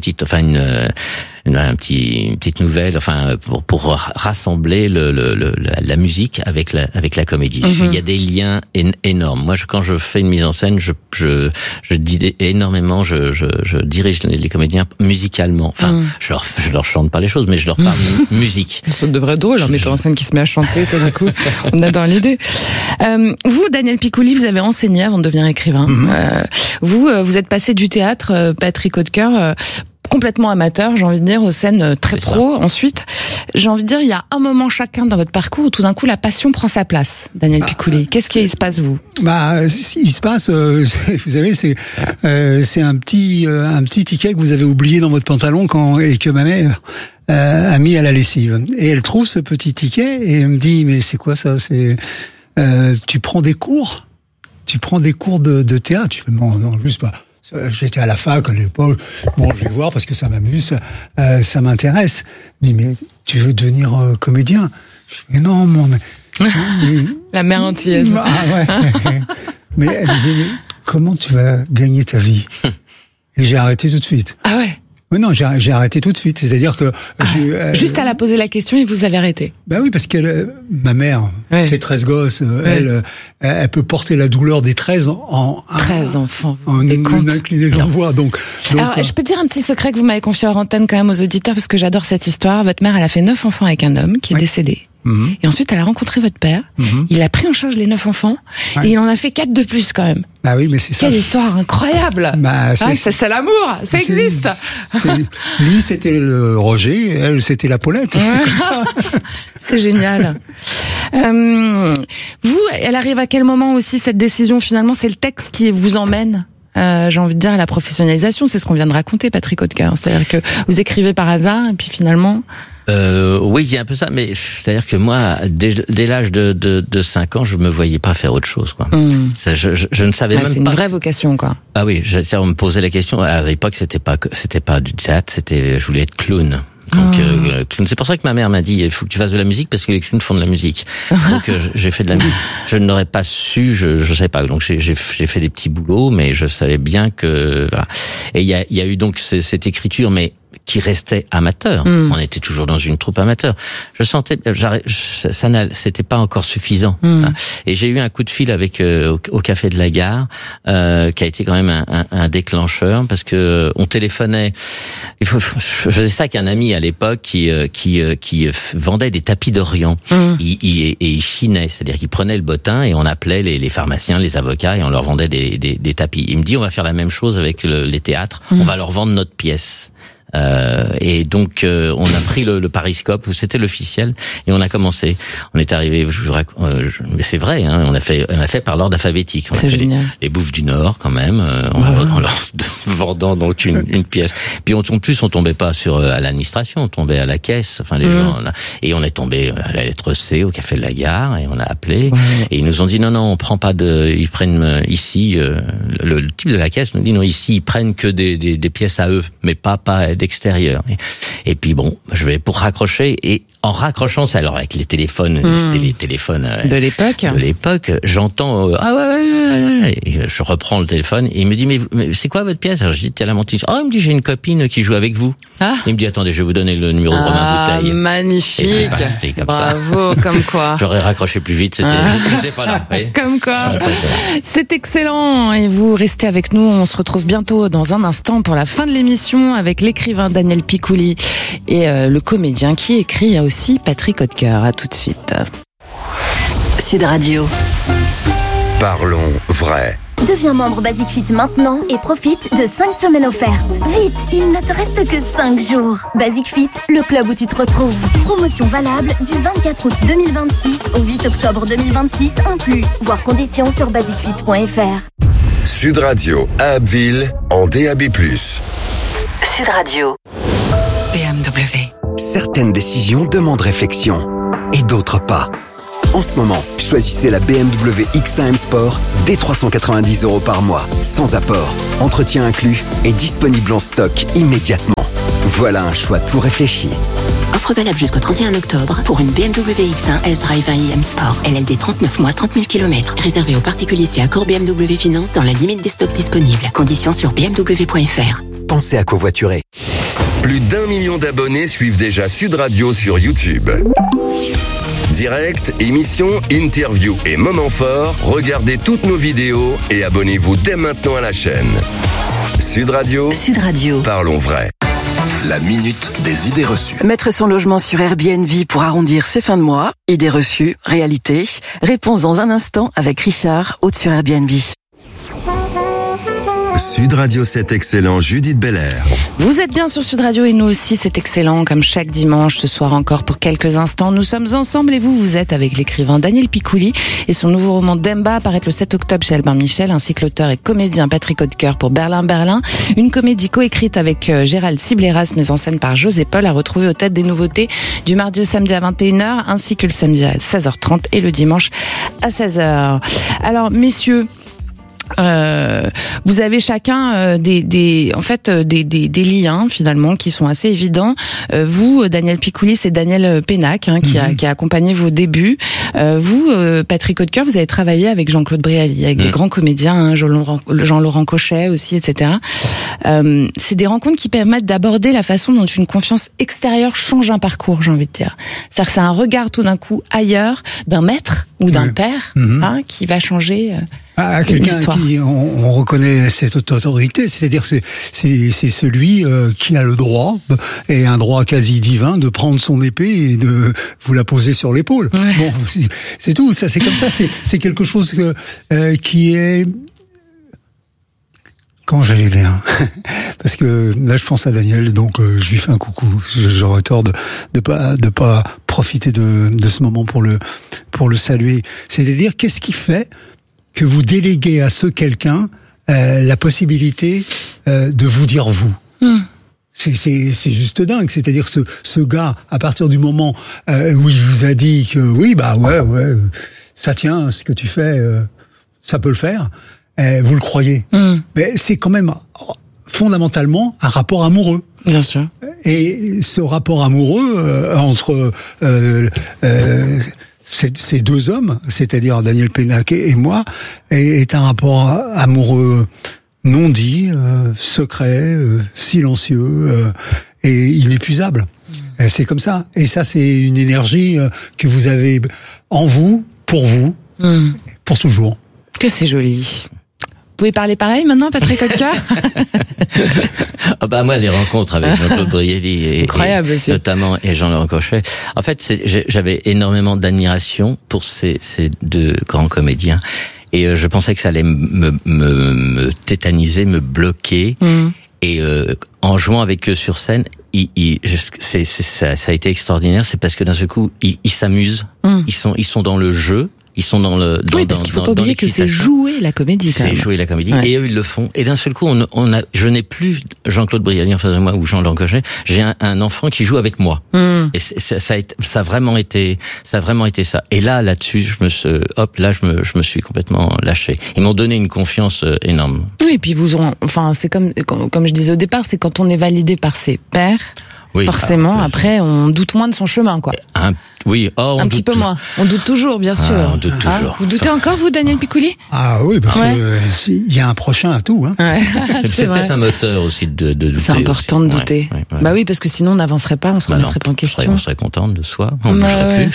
petite nouvelle, enfin pour rassembler la musique avec la comédie. Il y a des liens énormes. Moi, quand je fais une mise en scène, je dis énormément, je dirige les comédiens musicalement. Enfin, je leur chante pas les choses, mais je leur parle musique. Ça devrait être drôle, un metteur en scène qui se met à chanter, tout d'un coup. On adore l'idée. Vous, Daniel Piccoli, vous avez enseigné avant de devenir écrivain. Vous êtes passé du théâtre, Patrick Kotka, complètement amateur, j'ai envie de dire, aux scènes très pro. Ensuite, j'ai envie de dire, il y a un moment chacun dans votre parcours où tout d'un coup la passion prend sa place. Daniel Piccoli, qu'est-ce qui se passe, vous? Il se passe, vous savez, c'est un petit ticket que vous avez oublié dans votre pantalon et que ma mère a mis à la lessive. Et elle trouve ce petit ticket et elle me dit, mais c'est quoi ça? Tu prends des cours de théâtre? Je fais, non, juste pas. J'étais à la fac à l'époque. Bon, je vais voir parce que ça m'amuse, ça m'intéresse. Je dis, mais tu veux devenir comédien? Je dis, mais non, la mère antillaise. Mais elle disait, mais comment tu vas gagner ta vie? Et j'ai arrêté tout de suite. Ah ouais? Oui, non, j'ai arrêté tout de suite. C'est-à-dire que juste à la poser la question et vous avez arrêté. Ben oui, parce que ma mère, c'est 13 gosses. Elle peut porter la douleur des 13 13 enfants. En une inclinaison de voix. Donc, alors, je peux dire un petit secret que vous m'avez confié en antenne quand même aux auditeurs parce que j'adore cette histoire. Votre mère, elle a fait 9 enfants avec un homme qui est décédé. Et ensuite, elle a rencontré votre père. Il a pris en charge les 9 enfants et il en a fait 4 de plus quand même. Ah oui, mais c'est ça. Quelle histoire incroyable. C'est l'amour, ça existe. Lui, c'était le Roger, elle, c'était la Paulette. C'est comme ça. C'est génial. Vous, elle arrive à quel moment aussi cette décision? Finalement, c'est le texte qui vous emmène, j'ai envie de dire, à la professionnalisation. C'est ce qu'on vient de raconter, Patrick Kotka. C'est-à-dire que vous écrivez par hasard et puis finalement... oui, il y a un peu ça, mais c'est-à-dire que moi, dès l'âge de 5 ans, je me voyais pas faire autre chose, quoi. Je ne savais même pas. C'est une vraie vocation, quoi. Ah oui, on me posait la question. À l'époque, c'était pas du théâtre, je voulais être clown. Donc, clown. C'est pour ça que ma mère m'a dit, il faut que tu fasses de la musique parce que les clowns font de la musique. Donc, j'ai fait de la musique. Je ne l'aurais pas su, je savais pas. Donc, j'ai fait des petits boulots, mais je savais bien que, voilà. Et il y a eu donc cette écriture, mais qui restait amateur. On était toujours dans une troupe amateur. Je sentais, c'était pas encore suffisant. Et j'ai eu un coup de fil avec au Café de la Gare, qui a été quand même un déclencheur parce que on téléphonait. Je faisais ça avec un ami à l'époque qui vendait des tapis d'Orient. Il chinait, c'est-à-dire qu'il prenait le bottin et on appelait les pharmaciens, les avocats et on leur vendait des tapis. Il me dit on va faire la même chose avec les théâtres. On va leur vendre notre pièce. Et donc on a pris le Pariscope, c'était l'officiel, et on a commencé. On est arrivé, mais c'est vrai, hein, on a fait par l'ordre alphabétique. On a fait les Bouffes du Nord quand même, en leur vendant donc une pièce. Puis en plus on tombait pas à l'administration, on tombait à la caisse, enfin les gens là, et on est tombé à la lettre C au Café de la Gare et on a appelé et ils nous ont dit non, on prend pas ils prennent ici le type de la caisse nous dit non, ici ils prennent que des pièces à eux, mais pas des d'extérieur. Et puis bon, je vais pour raccrocher, et en raccrochant ça, alors avec les téléphones, c'était les téléphones de l'époque, j'entends ouais, et je reprends le téléphone et il me dit mais c'est quoi votre pièce? Alors je dis tiens la montée. Oh, il me dit j'ai une copine qui joue avec vous. Il me dit attendez, je vais vous donner le numéro de Romain Bouteille. Magnifique. C'est comme bravo, ça. Comme quoi. J'aurais raccroché plus vite, j'étais pas là. Oui. Comme quoi. C'est excellent et vous restez avec nous, on se retrouve bientôt dans un instant pour la fin de l'émission avec l'écrivain Daniel Picouli et le comédien qui écrit aussi Patrick Hautecoeur. À tout de suite. Sud Radio. Parlons vrai. Deviens membre Basic Fit maintenant et profite de 5 semaines offertes. Vite, il ne te reste que 5 jours. Basic Fit, le club où tu te retrouves. Promotion valable du 24 août 2026 au 8 octobre 2026 inclus. Voir conditions sur basicfit.fr. Sud Radio à Abbeville en DAB+. Sud Radio. BMW. Certaines décisions demandent réflexion et d'autres pas. En ce moment, choisissez la BMW X1 M Sport dès 390 € par mois, sans apport, entretien inclus et disponible en stock immédiatement. Voilà un choix tout réfléchi. Offre valable jusqu'au 31 octobre pour une BMW X1 S-Drive 1i M Sport. LLD 39 mois, 30 000 km. Réservé aux particuliers si accord BMW Finance dans la limite des stocks disponibles. Conditions sur bmw.fr. Pensez à covoiturer. Plus d'1 million d'abonnés suivent déjà Sud Radio sur YouTube. Direct, émissions, interviews et moments forts, regardez toutes nos vidéos et abonnez-vous dès maintenant à la chaîne. Sud Radio. Sud Radio. Parlons vrai. La minute des idées reçues. Mettre son logement sur Airbnb pour arrondir ses fins de mois. Idées reçues, réalité. Réponse dans un instant avec Richard, hôte sur Airbnb. Sud Radio, c'est excellent. Judith Belair. Vous êtes bien sur Sud Radio et nous aussi, c'est excellent. Comme chaque dimanche, ce soir encore pour quelques instants, nous sommes ensemble et vous êtes avec l'écrivain Daniel Picouli et son nouveau roman Demba apparaît le 7 octobre chez Albin Michel, ainsi que l'auteur et comédien Patrick Hautecoeur pour Berlin. Une comédie coécrite avec Gérald Sibleras, mise en scène par José Paul, à retrouver aux têtes des nouveautés du mardi au samedi à 21h, ainsi que le samedi à 16h30 et le dimanche à 16h. Alors, messieurs, vous avez chacun des liens finalement qui sont assez évidents. Vous, Daniel Picouli, c'est Daniel Pénac qui a accompagné vos débuts. Vous, Patrick Hautecoeur, vous avez travaillé avec Jean-Claude Brialy, avec des grands comédiens, Jean-Laurent Cochet aussi, etc. C'est des rencontres qui permettent d'aborder la façon dont une confiance extérieure change un parcours, j'ai envie de dire. C'est-à-dire que c'est un regard tout d'un coup ailleurs d'un maître ou d'un père qui va changer. Quelqu'un à qui on reconnaît cette autorité, c'est-à-dire c'est celui qui a le droit, et un droit quasi divin, de prendre son épée et de vous la poser sur l'épaule. Ouais. Bon, c'est tout, ça c'est comme ça, c'est quelque chose qui est... Comment j'allais dire? Parce que là, je pense à Daniel, donc je lui fais un coucou. J'aurais tort de pas profiter de ce moment pour le saluer. C'est-à-dire, qu'est-ce qui fait que vous déléguez à ce quelqu'un la possibilité de vous dire vous. C'est juste dingue. C'est-à-dire ce gars, à partir du moment où il vous a dit que oui, bah ouais, ça tient, ce que tu fais, ça peut le faire, vous le croyez. Mais c'est quand même fondamentalement un rapport amoureux. Bien sûr. Et ce rapport amoureux entre ces deux hommes, c'est-à-dire Daniel Pénac et moi, est un rapport amoureux non dit, secret, silencieux et inépuisable. C'est comme ça. Et ça, c'est une énergie que vous avez en vous, pour toujours. Que c'est joli. Vous pouvez parler pareil maintenant, Patrick Hautecoeur? Moi, les rencontres avec Jean-Claude Brialy et notamment et Jean-Laurent Cochet. En fait, j'avais énormément d'admiration pour ces deux grands comédiens. Et je pensais que ça allait me tétaniser, me bloquer. Et en jouant avec eux sur scène, ça a été extraordinaire. C'est parce que d'un seul coup, ils s'amusent. Ils sont dans le jeu. Ils sont dans le oui, parce qu'il faut pas oublier que c'est jouer la comédie. C'est jouer la comédie, et eux ils le font. Et d'un seul coup, je n'ai plus Jean-Claude Brialy en face de moi ou Jean Langauger. J'ai un enfant qui joue avec moi. Et ça a vraiment été ça. Et là-dessus, je me suis complètement lâché. Ils m'ont donné une confiance énorme. Oui, et puis c'est comme je disais au départ, c'est quand on est validé par ses pairs. Oui, forcément, après, on doute moins de son chemin, quoi. Un petit peu moins. On doute toujours, bien sûr. On doute toujours. Vous doutez encore, vous, Daniel Picouli? Ah oui, parce que il y a un prochain à tout. Hein. Ouais. c'est peut-être un moteur aussi de douter. C'est important de douter. Ouais. Bah oui, parce que sinon on n'avancerait pas, on se remettrait pas en question. On serait contente de soi, on ne bougerait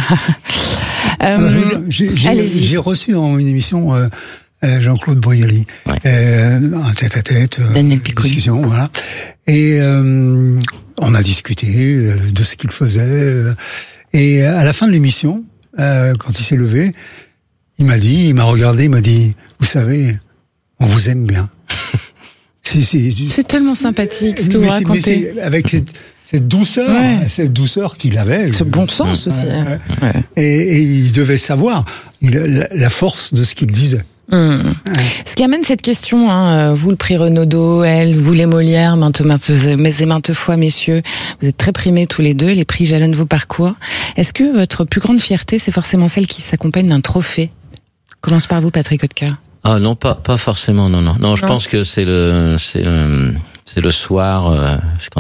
plus. Allez-y. J'ai reçu dans une émission Jean-Claude Brialy, un tête-à-tête, discussion, voilà. Et on a discuté de ce qu'il faisait. Et à la fin de l'émission, quand il s'est levé, il m'a regardé, il m'a dit, vous savez, on vous aime bien. C'est tellement sympathique ce que vous racontez. Mais avec cette douceur qu'il avait. Ce bon sens aussi. Et il devait savoir la force de ce qu'il disait. Ce qui amène cette question, vous le prix Renaudot, vous les Molières, maintes fois, messieurs, vous êtes très primés tous les deux, les prix jalonnent vos parcours. Est-ce que votre plus grande fierté, c'est forcément celle qui s'accompagne d'un trophée? Commence par vous, Patrick Hautecoeur. Ah non, pas forcément, non. Non, je pense que c'est le soir,